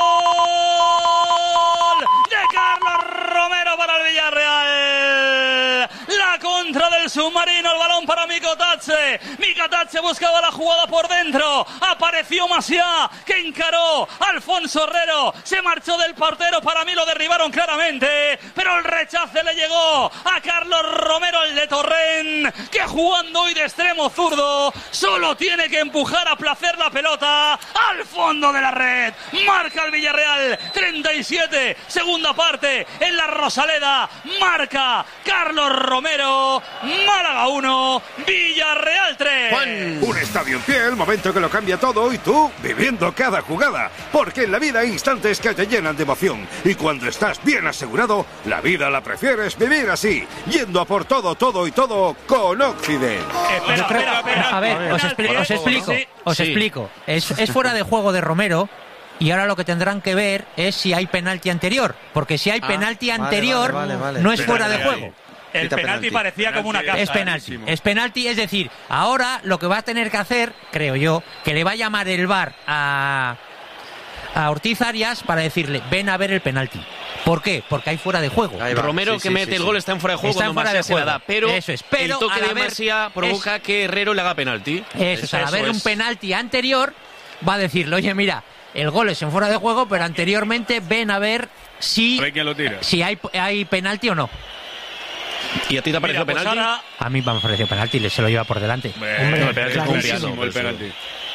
gol de Carlos Romero para el Villarreal. La contra del submarino, el balón para Mikotache. Mikotache buscaba la jugada por dentro. Apareció Masia, que encaró a Alfonso Herrero. Se marchó del portero, para mí lo derribaron claramente. Pero el rechace le llegó a Carlos Romero, el de Torrent, que jugando hoy de extremo zurdo, solo tiene que empujar a placer la pelota al fondo de la red. Marca el Villarreal, treinta y siete, segunda parte en la Rosaleda. Marca Carlos Romero, Málaga uno, Villarreal tres.
Un estadio en pie, el momento que lo cambia todo y tú viviendo cada jugada. Porque en la vida hay instantes que te llenan de emoción. Y cuando estás bien asegurado, la vida la prefieres vivir así. Yendo a por todo, todo y todo con Occident.
Espera,
Yo creo-
espera, espera.
a ver, os,
Penalti,
expli-
¿eh?
os explico,
Sí.
os
Sí.
explico. Es, es fuera de juego de Romero y ahora lo que tendrán que ver es si hay penalti anterior, porque si hay
Ah,
penalti
vale,
anterior
vale, vale, vale.
no es
Penalti
fuera de
ahí.
juego.
El
Quita
penalti
penalti.
parecía como una
Penalti
casa.
Es penalti,
clarísimo.
es penalti, es decir, ahora lo que va a tener que hacer, creo yo, que le va a llamar el V A R a, a Ortiz Arias para decirle, ven a ver el penalti. ¿Por qué? Porque hay fuera de juego.
Ahí va.
Romero
Sí,
que
sí,
mete
sí,
el
sí.
gol está en fuera de juego
Está en
cuando
fuera de
Masia se la
juego.
da, pero,
Eso es, pero
el toque
al
de
haber-
Masia provoca que Herrero le haga penalti.
Eso es, al
Eso
haber
es.
un penalti anterior, va a decirle, oye, mira, el gol es en fuera de juego, pero anteriormente ven a ver si,
A ver quién lo tira.
si hay, hay penalti o no.
¿Y a ti te ha parecido
Mira, pues
penalti?
ahora
A mí me ha parecido penalti, le- se lo lleva por delante.
Hombre,
no, el penalti es un
clarísimo
piano,
el
eso.
penalti.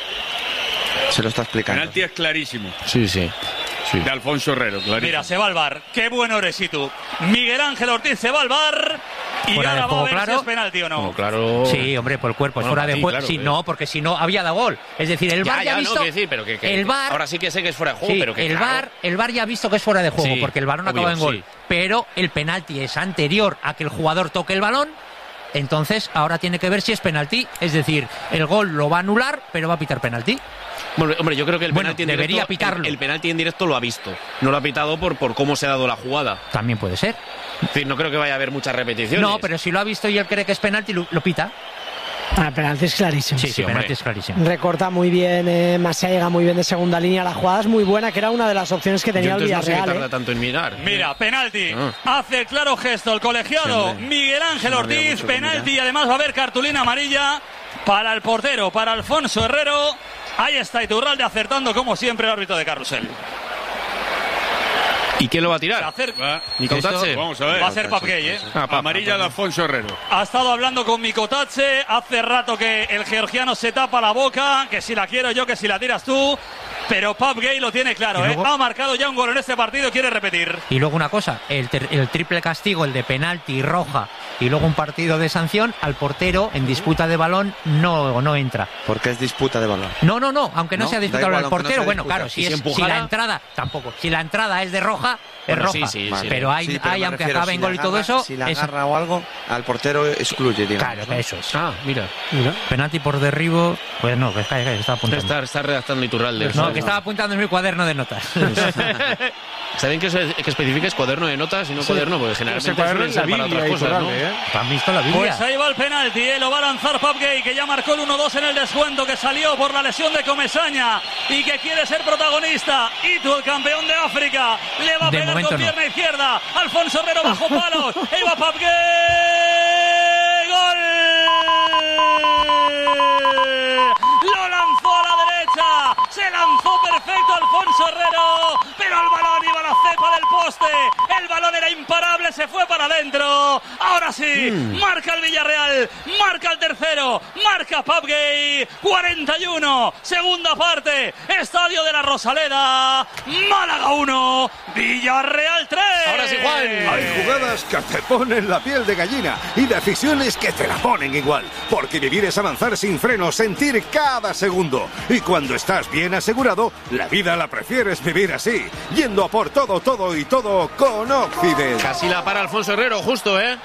Se lo está explicando.
Penalti es clarísimo.
Sí, sí. sí.
De Alfonso Herrero, clarísimo.
Mira, se va al bar. Qué bueno eres y tú. Miguel Ángel Ortiz se va al bar y
Fuera de
ahora va a
juego,
ver
claro.
si es penalti o no.
No, claro.
Sí, hombre, por el cuerpo, es
Bueno,
fuera
para
de
ti,
juego.
claro,
Si
eh.
no, porque si no había dado gol. Es decir, el
Ya,
V A R ya,
ya,
ha
no,
visto.
quiero decir, pero que, que-
el V A R,
ahora sí que sé que es fuera de juego,
sí,
pero que
el
claro.
V A R, el V A R ya ha visto que es fuera de juego,
Sí,
porque el balón
obvio,
acaba en gol.
sí.
Pero el penalti es anterior a que el jugador toque el balón. Entonces, ahora tiene que ver si es penalti. Es decir, el gol lo va a anular, pero va a pitar penalti.
Bueno, hombre, yo creo que el
Bueno,
penalti en
debería
directo,
pitarlo.
El, el penalti en directo lo ha visto. No lo ha pitado por, por cómo se ha dado la jugada.
También puede ser.
Es decir, no creo que vaya a haber muchas repeticiones.
No, pero si lo ha visto y él cree que es penalti, lo, lo pita.
Ah, penalti es clarísimo.
Sí, sí, penalti es clarísimo.
Recorta muy bien, eh, Masía llega muy bien de segunda línea. La jugada es muy buena, que era una de las opciones que tenía
Yo
el
entonces
Villarreal.
No sé qué tarda
eh.
tanto en mirar.
Mira, penalti.
Ah.
Hace el claro gesto el colegiado
Sí,
Miguel Ángel
No había
Ortiz.
mucho que
Penalti y
mirar.
además va a haber cartulina amarilla para el portero, para Alfonso Herrero. Ahí está Iturralde acertando como siempre el árbitro de Carrusel.
¿Y quién lo va a
Se
tirar?
acerca.
Nicotache.
Vamos a ver.
Va a ser Papgay, ¿eh?
Ah, Pap,
Amarilla
Pap,
de Alfonso Herrero.
Ha estado hablando con Mikotache. Hace rato que el georgiano se tapa la boca. Que si la quiero yo, que si la tiras tú. Pero Papgay lo tiene claro,
¿Y
¿eh?
luego?
Ha marcado ya un gol en este partido. Quiere repetir.
Y luego una cosa, el, ter- el triple castigo, el de penalti y roja, y luego un partido de sanción, al portero en disputa de balón no, no entra.
Porque es disputa de balón.
No, no, no, aunque no,
No,
sea
da
disputa
igual,
al
aunque no
portero,
sea
bueno,
disputa.
claro, si,
¿Y si
es, si
empujara?
la entrada, tampoco. Si la entrada es de roja, es
Bueno, sí,
roja.
sí, sí.
Pero hay,
Sí, pero
hay
me
aunque
refiero,
acabe
si
en
la
gol y todo
agarra-
eso,
Si la
eso-
agarra o algo, al portero excluye, digamos.
claro,
¿no?
eso es.
Ah, mira.
Mira.
Penalti por derribo, pues no, que está, que está apuntando.
Está, está redactando Iturralde.
No, que estaba apuntando en mi cuaderno de notas.
Está bien que, se- que especifiques cuaderno de notas y no cuaderno, porque generalmente
Ese cuaderno
suelen
es la
ser para
Biblia,
otras cosas, ¿no?
Iturralde, ¿eh?
¿Han visto la Biblia?
Pues ahí va el penalti, ¿eh? Lo va a lanzar Papgay, que ya marcó el uno dos en el descuento, que salió por la lesión de Comesaña y que quiere ser protagonista. Itu, el campeón de África, le va a
De
pegar
momento
con
no.
pierna izquierda. Alfonso Herrero bajo palos. Ahí va Papgay. ¡Gol! Lo lanzó a la derecha. Se lanzó perfecto Alfonso Herrero, pero el balón iba a la cepa del poste. El balón era imparable, se fue para adentro. Ahora sí, marca el Villarreal, marca el tercero, marca Papgay. cuarenta y uno, segunda parte, Estadio de la Rosaleda. Málaga uno, Villarreal tres.
Ahora sí, Juan.
Hay jugadas que te ponen la piel de gallina y decisiones que te la ponen igual. Porque vivir es avanzar sin freno, sentir cada segundo. Y cuando estás bien asegurado, la vida la prefieres vivir así. Yendo a por todo, todo y todo con Occident.
Casi la para Alfonso Herrero, justo, ¿eh?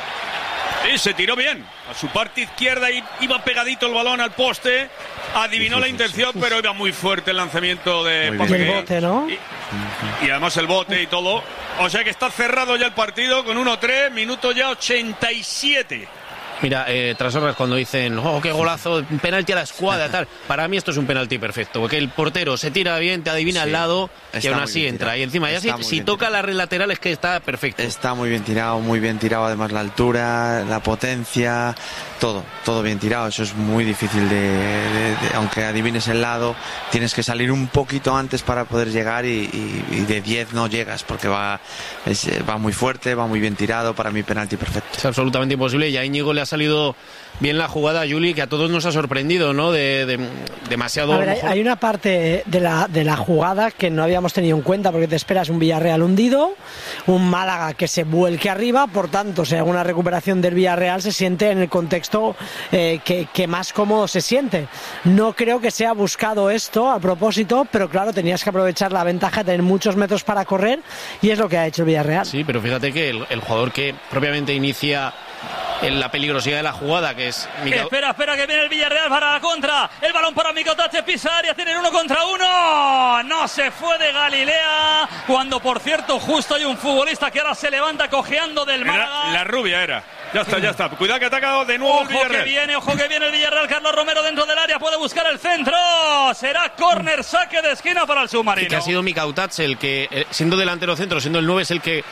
Y se tiró bien. A su parte izquierda y iba pegadito el balón al poste. Adivinó la intención, pero iba muy fuerte el lanzamiento de
Muy
Y
bien.
el
Papgay.
bote, ¿no?
Y, y además el bote y todo. O sea que está cerrado ya el partido con uno tres, minuto ya ochenta y siete.
Mira, eh, tras horas cuando dicen, oh, qué golazo, penalti a la escuadra, tal. Para mí esto es un penalti perfecto, porque el portero se tira bien, te adivina
Sí,
al lado y
está
aún
muy
así
bien
entra.
tirado.
Y encima, ya
Está
si,
muy
si
bien
toca
tirado.
la red lateral es que está perfecto.
Está muy bien tirado, muy bien tirado. Además la altura, la potencia, todo, todo bien tirado. Eso es muy difícil de, de- de- aunque adivines el lado, tienes que salir un poquito antes para poder llegar y, y- y de diez no llegas porque va, es- va muy fuerte, va muy bien tirado. Para mí penalti perfecto.
Es absolutamente imposible y a Íñigo le ha salido bien la jugada, Juli, que a todos nos ha sorprendido, ¿no? De, de- demasiado...
A ver, hay,
mejor-
hay una parte de la, de la jugada que no habíamos tenido en cuenta porque te esperas un Villarreal hundido, un Málaga que se vuelque arriba, por tanto, si hay alguna recuperación del Villarreal se siente en el contexto eh, que, que más cómodo se siente. No creo que sea buscado esto a propósito, pero claro, tenías que aprovechar la ventaja de tener muchos metros para correr y es lo que ha hecho el Villarreal.
Sí, pero fíjate que el, el jugador que propiamente inicia en la peligrosidad de la jugada, que es Mica-
Espera, espera, que viene el Villarreal para la contra. El balón para Mikotache, pisa área, tienen uno contra uno. No se fue de Galilea. Cuando, por cierto, justo hay un futbolista que ahora se levanta cojeando del Málaga.
Era, la rubia era. Ya está, ya está. Cuidado que ataca de nuevo el
Ojo que
Villarreal.
viene, ojo que viene el Villarreal. Carlos Romero dentro del área, puede buscar el centro. Será córner, saque de esquina para el submarino.
que ha sido Mikautats el que, eh, siendo delantero centro, siendo el nueve, es el que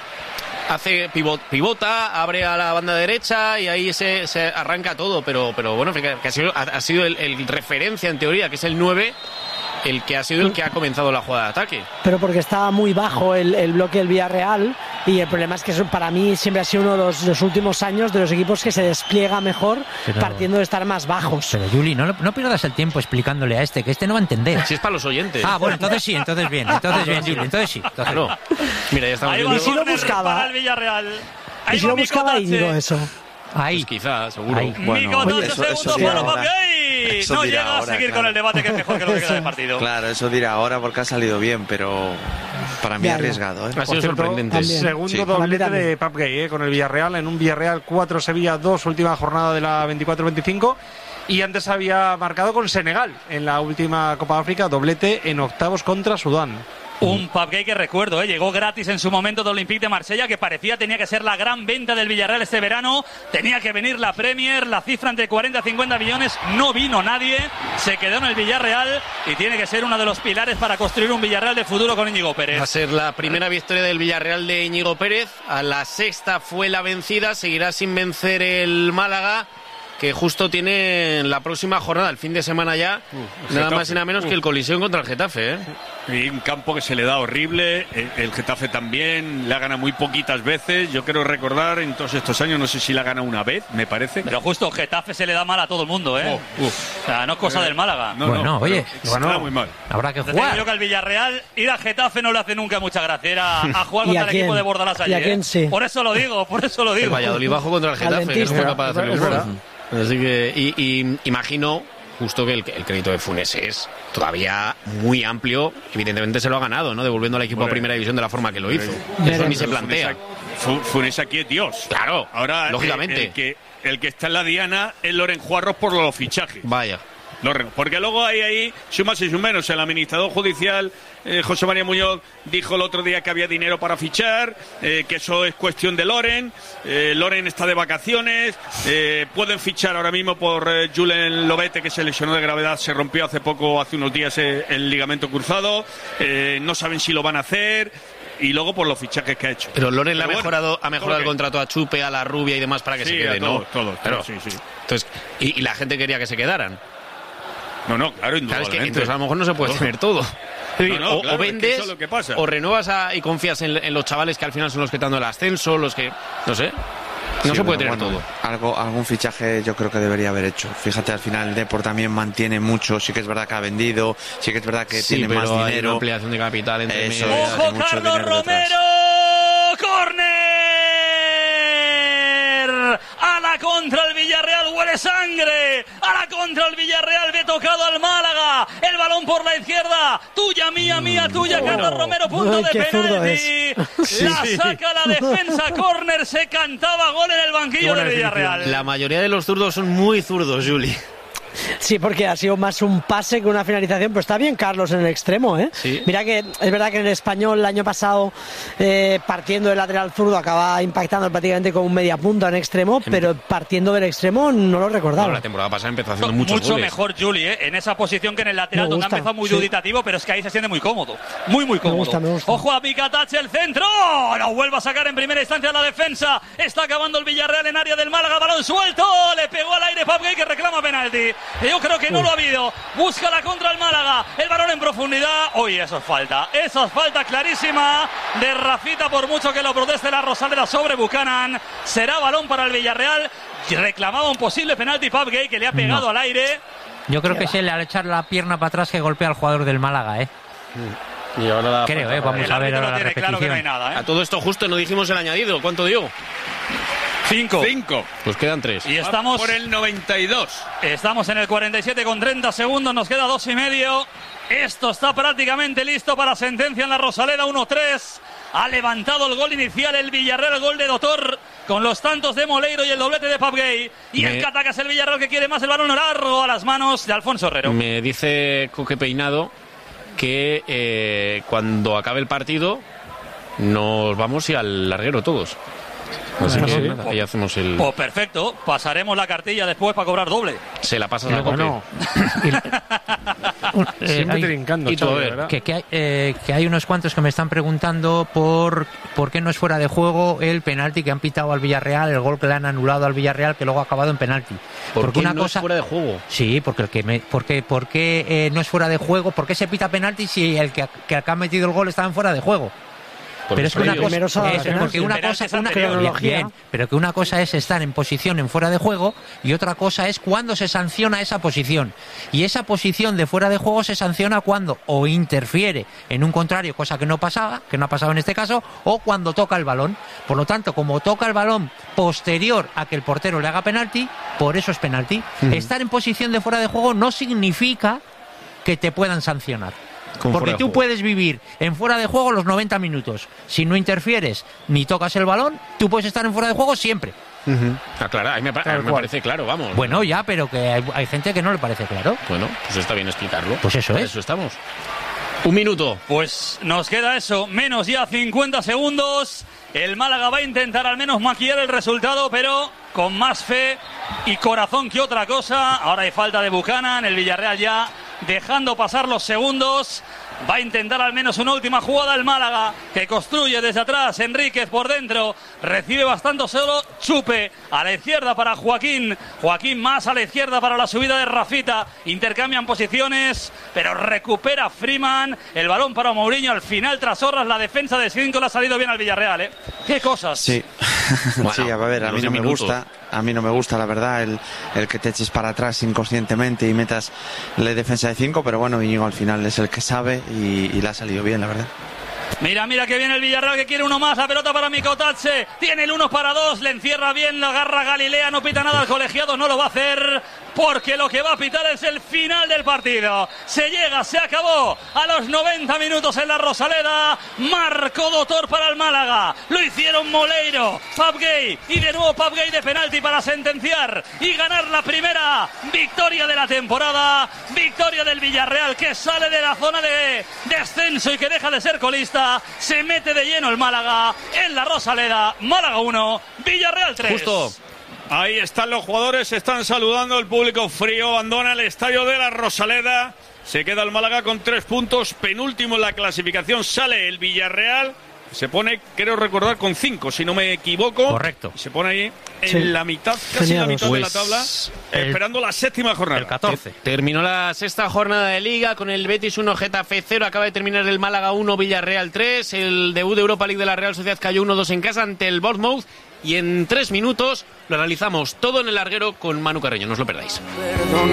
hace pivot, pivota, abre a la banda derecha y ahí se, se arranca todo, pero, pero bueno, que, que ha sido, ha, ha sido el, el referencia en teoría, que es el nueve, el que ha sido el que ha comenzado la jugada de ataque.
Pero porque estaba muy bajo el, el bloque del Villarreal y el problema es que eso para mí siempre ha sido uno de los, los últimos años de los equipos que se despliega mejor
Pero-
partiendo de estar más bajos.
Pero Juli, no, no pierdas el tiempo explicándole a este, que este no va a entender.
Si es para los oyentes.
Ah, bueno, entonces sí, entonces bien, entonces bien, Juli, entonces sí. Entonces
Claro. Mira, ya estamos
Ahí va
viendo.
el
Y si lo
córner
buscaba.
para el Villarreal.
Y
Ahí
si
va
lo buscaba
Mikotache.
Íñigo eso.
Ahí.
Pues quizá, seguro.
Ahí.
Bueno,
Mikotache,
eso- eso
segundo
dirá
palo,
ahora.
Papgay.
Eso
No
dirá
llega a
ahora,
seguir
claro.
con el debate, que es mejor que lo que queda de partido.
Claro, eso dirá ahora porque ha salido bien, pero para mí
Ya, ya.
arriesgado, ¿eh?
Ha
Por
sido
cierto,
sorprendente.
también.
Segundo
Sí.
doblete
También.
de Papgay, eh, con el Villarreal, en un Villarreal cuatro, Sevilla dos, última jornada de la veinticuatro veinticinco. Y antes había marcado con Senegal en la última Copa de África, doblete en octavos contra Sudán.
Un Pape que recuerdo, ¿eh? Llegó gratis en su momento de Olympique de Marsella, que parecía tenía que ser la gran venta del Villarreal este verano. Tenía que venir la Premier, la cifra entre cuarenta y cincuenta millones. No vino nadie, se quedó en el Villarreal y tiene que ser uno de los pilares para construir un Villarreal de futuro con Íñigo Pérez.
Va a ser la primera victoria del Villarreal de Íñigo Pérez. A la sexta fue la vencida, seguirá sin vencer el Málaga, que justo tiene la próxima jornada, el fin de semana ya, uh, nada más y nada menos uh. que el colisión contra el Getafe, ¿eh?
Y un campo que se le da horrible, el Getafe también, la gana muy poquitas veces, yo quiero recordar en todos estos años, no sé si la gana una vez, me parece.
Pero justo Getafe se le da mal a todo el mundo, ¿eh? Oh, o sea, no es cosa eh, del Málaga.
No, bueno, no, oye,
se bueno, muy mal.
Habrá que jugar.
Yo que al Villarreal ir a Getafe no le hace nunca mucha gracia, era a jugar contra el equipo de Bordalás allí, ¿eh?
Sí.
Por eso lo digo, por eso lo digo.
El Valladolid bajo contra el Getafe, que no fue capaz de hacer el gol. Así que, y, y imagino justo que el, el crédito de Funes es todavía muy amplio. Evidentemente se lo ha ganado, ¿no? Devolviendo al equipo bueno, a primera división de la forma que lo hizo. Eso pero, ni se plantea.
Funes, Funes aquí es Dios.
Claro,
ahora lógicamente. El, el, que, el que está en la diana es Loren Juarros por los fichajes.
Vaya.
Porque luego hay ahí sumas y menos. El administrador judicial eh, José María Muñoz dijo el otro día que había dinero para fichar, eh, que eso es cuestión de Loren. eh, Loren está de vacaciones, eh, pueden fichar ahora mismo por eh, Julen Lobete, que se lesionó de gravedad, se rompió hace poco, hace unos días eh, el ligamento cruzado. eh, no saben si lo van a hacer. Y luego por los fichajes que ha hecho.
Pero Loren le ha bueno, mejorado, ha mejorado el contrato a Chupe, a la Rubia y demás para que
sí,
se queden,
todo,
¿no?
Todos,
Pero,
sí, sí.
Entonces, y, y la gente quería que se quedaran.
No, no, claro, indudablemente.
Claro, es que, entonces a lo mejor no se puede tener todo.
No, no,
o,
claro,
o vendes,
es que pasa.
o renuevas a, y confías en, en los chavales que al final son los que están dando el ascenso, los que, no sé, no
sí,
se puede
bueno,
tener
bueno,
todo.
Algo, algún fichaje yo creo que debería haber hecho. Fíjate, al final el Depor también mantiene mucho, sí que es verdad que ha vendido, sí que es verdad que
sí,
tiene
pero
más
hay
dinero.
Una ampliación de capital entre
Eso
medio.
es,
¡Ojo, Carlos Romero! ¡Córner! A la contra el Villarreal, huele sangre. A la contra el Villarreal, ve tocado al Málaga. El balón por la izquierda. Tuya, mía, mía, tuya, oh. Carlos Romero, punto
Ay,
de penalti.
Sí,
la
sí.
saca la defensa, córner, se cantaba gol en el banquillo del Villarreal.
La mayoría de los zurdos son muy zurdos, Juli.
Sí, porque ha sido más un pase que una finalización, pero está bien Carlos en el extremo, ¿eh?
Sí.
Mira que es verdad que en el Español el año pasado, eh, partiendo del lateral zurdo, acaba impactando prácticamente con un media punta en extremo, en... pero partiendo del extremo no lo recordaba.
Bueno, la temporada pasada empezó haciendo muchos
Mucho
goles.
mejor Juli, ¿eh? En esa posición que en el lateral, donde ha empezado muy sí. duditativo, pero es que ahí se siente muy cómodo. Muy, muy cómodo.
Me gusta, me gusta.
Ojo a Picatache, el centro. Lo vuelve a sacar en primera instancia la defensa. Está acabando el Villarreal en área del Málaga. Balón suelto. Le pegó al aire Pape que reclama penalti. Yo creo que no lo ha habido. Busca la contra el Málaga. El balón en profundidad. Oye, eso es falta. Eso es falta clarísima de Rafita, por mucho que lo proteste la Rosaleda sobre Buchanan. Será balón para el Villarreal. Reclamaba un posible penalti Pape que le ha pegado no. al aire.
Yo creo que es él al echar la pierna para atrás que golpea al jugador del Málaga, ¿eh?
Y ahora
creo, ¿eh? Vamos a ver ahora la repetición.
Claro, no hay nada, ¿eh?
A todo esto justo no dijimos el añadido. ¿Cuánto dio?
Cinco.
Cinco.
Pues quedan tres.
Y estamos
por el noventa y dos.
Estamos en el cuarenta y siete con treinta segundos. Nos queda dos y medio. Esto está prácticamente listo para sentencia en la Rosaleda. uno tres. Ha levantado el gol inicial el Villarreal, el gol de Dotor, con los tantos de Moleiro y el doblete de Pape. Y Me... el que ataca es el Villarreal, que quiere más el balón largo a las manos de Alfonso Herrero.
Me dice Coque Peinado que eh, cuando acabe el partido nos vamos y al larguero todos. Así que sí. nada, ahí hacemos el...
Pues perfecto, pasaremos la cartilla después para cobrar doble.
Se la pasas a Coque.
No. Siempre
hay,
trincando,
y
chaval,
todo,
¿verdad?
que, que, hay, eh, que hay unos cuantos que me están preguntando por, por qué no es fuera de juego el penalti que han pitado al Villarreal, el gol que le han anulado al Villarreal, que luego ha acabado en penalti.
¿Por
porque
qué
una
no
cosa...
es fuera de juego?
Sí, porque el que me, porque, porque eh, no es fuera de juego, ¿por qué se pita penalti si el que, que ha metido el gol estaba en fuera de juego? Pero es que una cosa, es porque una cosa, una, bien, bien, pero que una cosa es estar en posición en fuera de juego y otra cosa es cuando se sanciona esa posición. Y esa posición de fuera de juego se sanciona cuando o interfiere en un contrario, cosa que no pasaba, que no ha pasado en este caso, o cuando toca el balón. Por lo tanto, como toca el balón posterior a que el portero le haga penalti, por eso es penalti. Uh-huh. Estar en posición de fuera de juego no significa que te puedan sancionar. Porque tú puedes vivir en fuera de juego los noventa minutos. Si no interfieres ni tocas el balón, tú puedes estar en fuera de juego siempre.
Uh-huh. Ah, claro, a mí me, a mí me parece claro, vamos.
Bueno, ya, pero que hay, hay gente que no le parece claro.
Bueno, pues está bien explicarlo.
Pues eso
Para
es.
eso estamos. Un minuto.
Pues nos queda eso, menos ya cincuenta segundos. El Málaga va a intentar al menos maquillar el resultado, pero con más fe y corazón que otra cosa. Ahora hay falta de Buchanan, el Villarreal ya dejando pasar los segundos. Va a intentar al menos una última jugada el Málaga, que construye desde atrás. Enríquez por dentro, recibe bastante solo. Chupe a la izquierda para Joaquín. Joaquín más a la izquierda para la subida de Rafita. Intercambian posiciones, pero recupera Freeman. El balón para Mourinho al final tras Horras. La defensa de cinco le ha salido bien al Villarreal, ¿eh? ¡Qué cosas!
Sí, bueno, sí, a ver, a mí no me gusta. A mí no me gusta, la verdad, el, el que te eches para atrás inconscientemente y metas la defensa de cinco, pero bueno, Íñigo al final es el que sabe y, y le ha salido bien, la verdad.
Mira, mira que viene el Villarreal, que quiere uno más. La pelota para Mikotatse. Tiene el uno para dos. Le encierra bien, la agarra Galilea. No pita nada al colegiado. No lo va a hacer porque lo que va a pitar es el final del partido. Se llega, se acabó a los noventa minutos en la Rosaleda. Marcó Doctor para el Málaga. Lo hicieron Moleiro, Papgay y de nuevo Papgay de penalti para sentenciar y ganar la primera victoria de la temporada. Victoria del Villarreal, que sale de la zona de descenso y que deja de ser colista. Se mete de lleno el Málaga en la Rosaleda. Málaga uno, Villarreal tres.
Justo.
Ahí están los jugadores, se están saludando, el público frío abandona el estadio de la Rosaleda. Se queda el Málaga con tres puntos, penúltimo en la clasificación. Sale el Villarreal, se pone, creo recordar, con cinco, si no me equivoco.
Correcto.
Se pone ahí en
Sí.
la mitad, casi la mitad
Pues
de la tabla,
el-
esperando la séptima jornada.
El catorce.
Terminó la sexta jornada de Liga con el Betis uno, Getafe cero. Acaba de terminar el Málaga uno, Villarreal tres. El debut de Europa League de la Real Sociedad cayó uno dos en casa ante el Bournemouth. Y en tres minutos lo analizamos todo en el larguero con Manu Carreño. No os lo perdáis.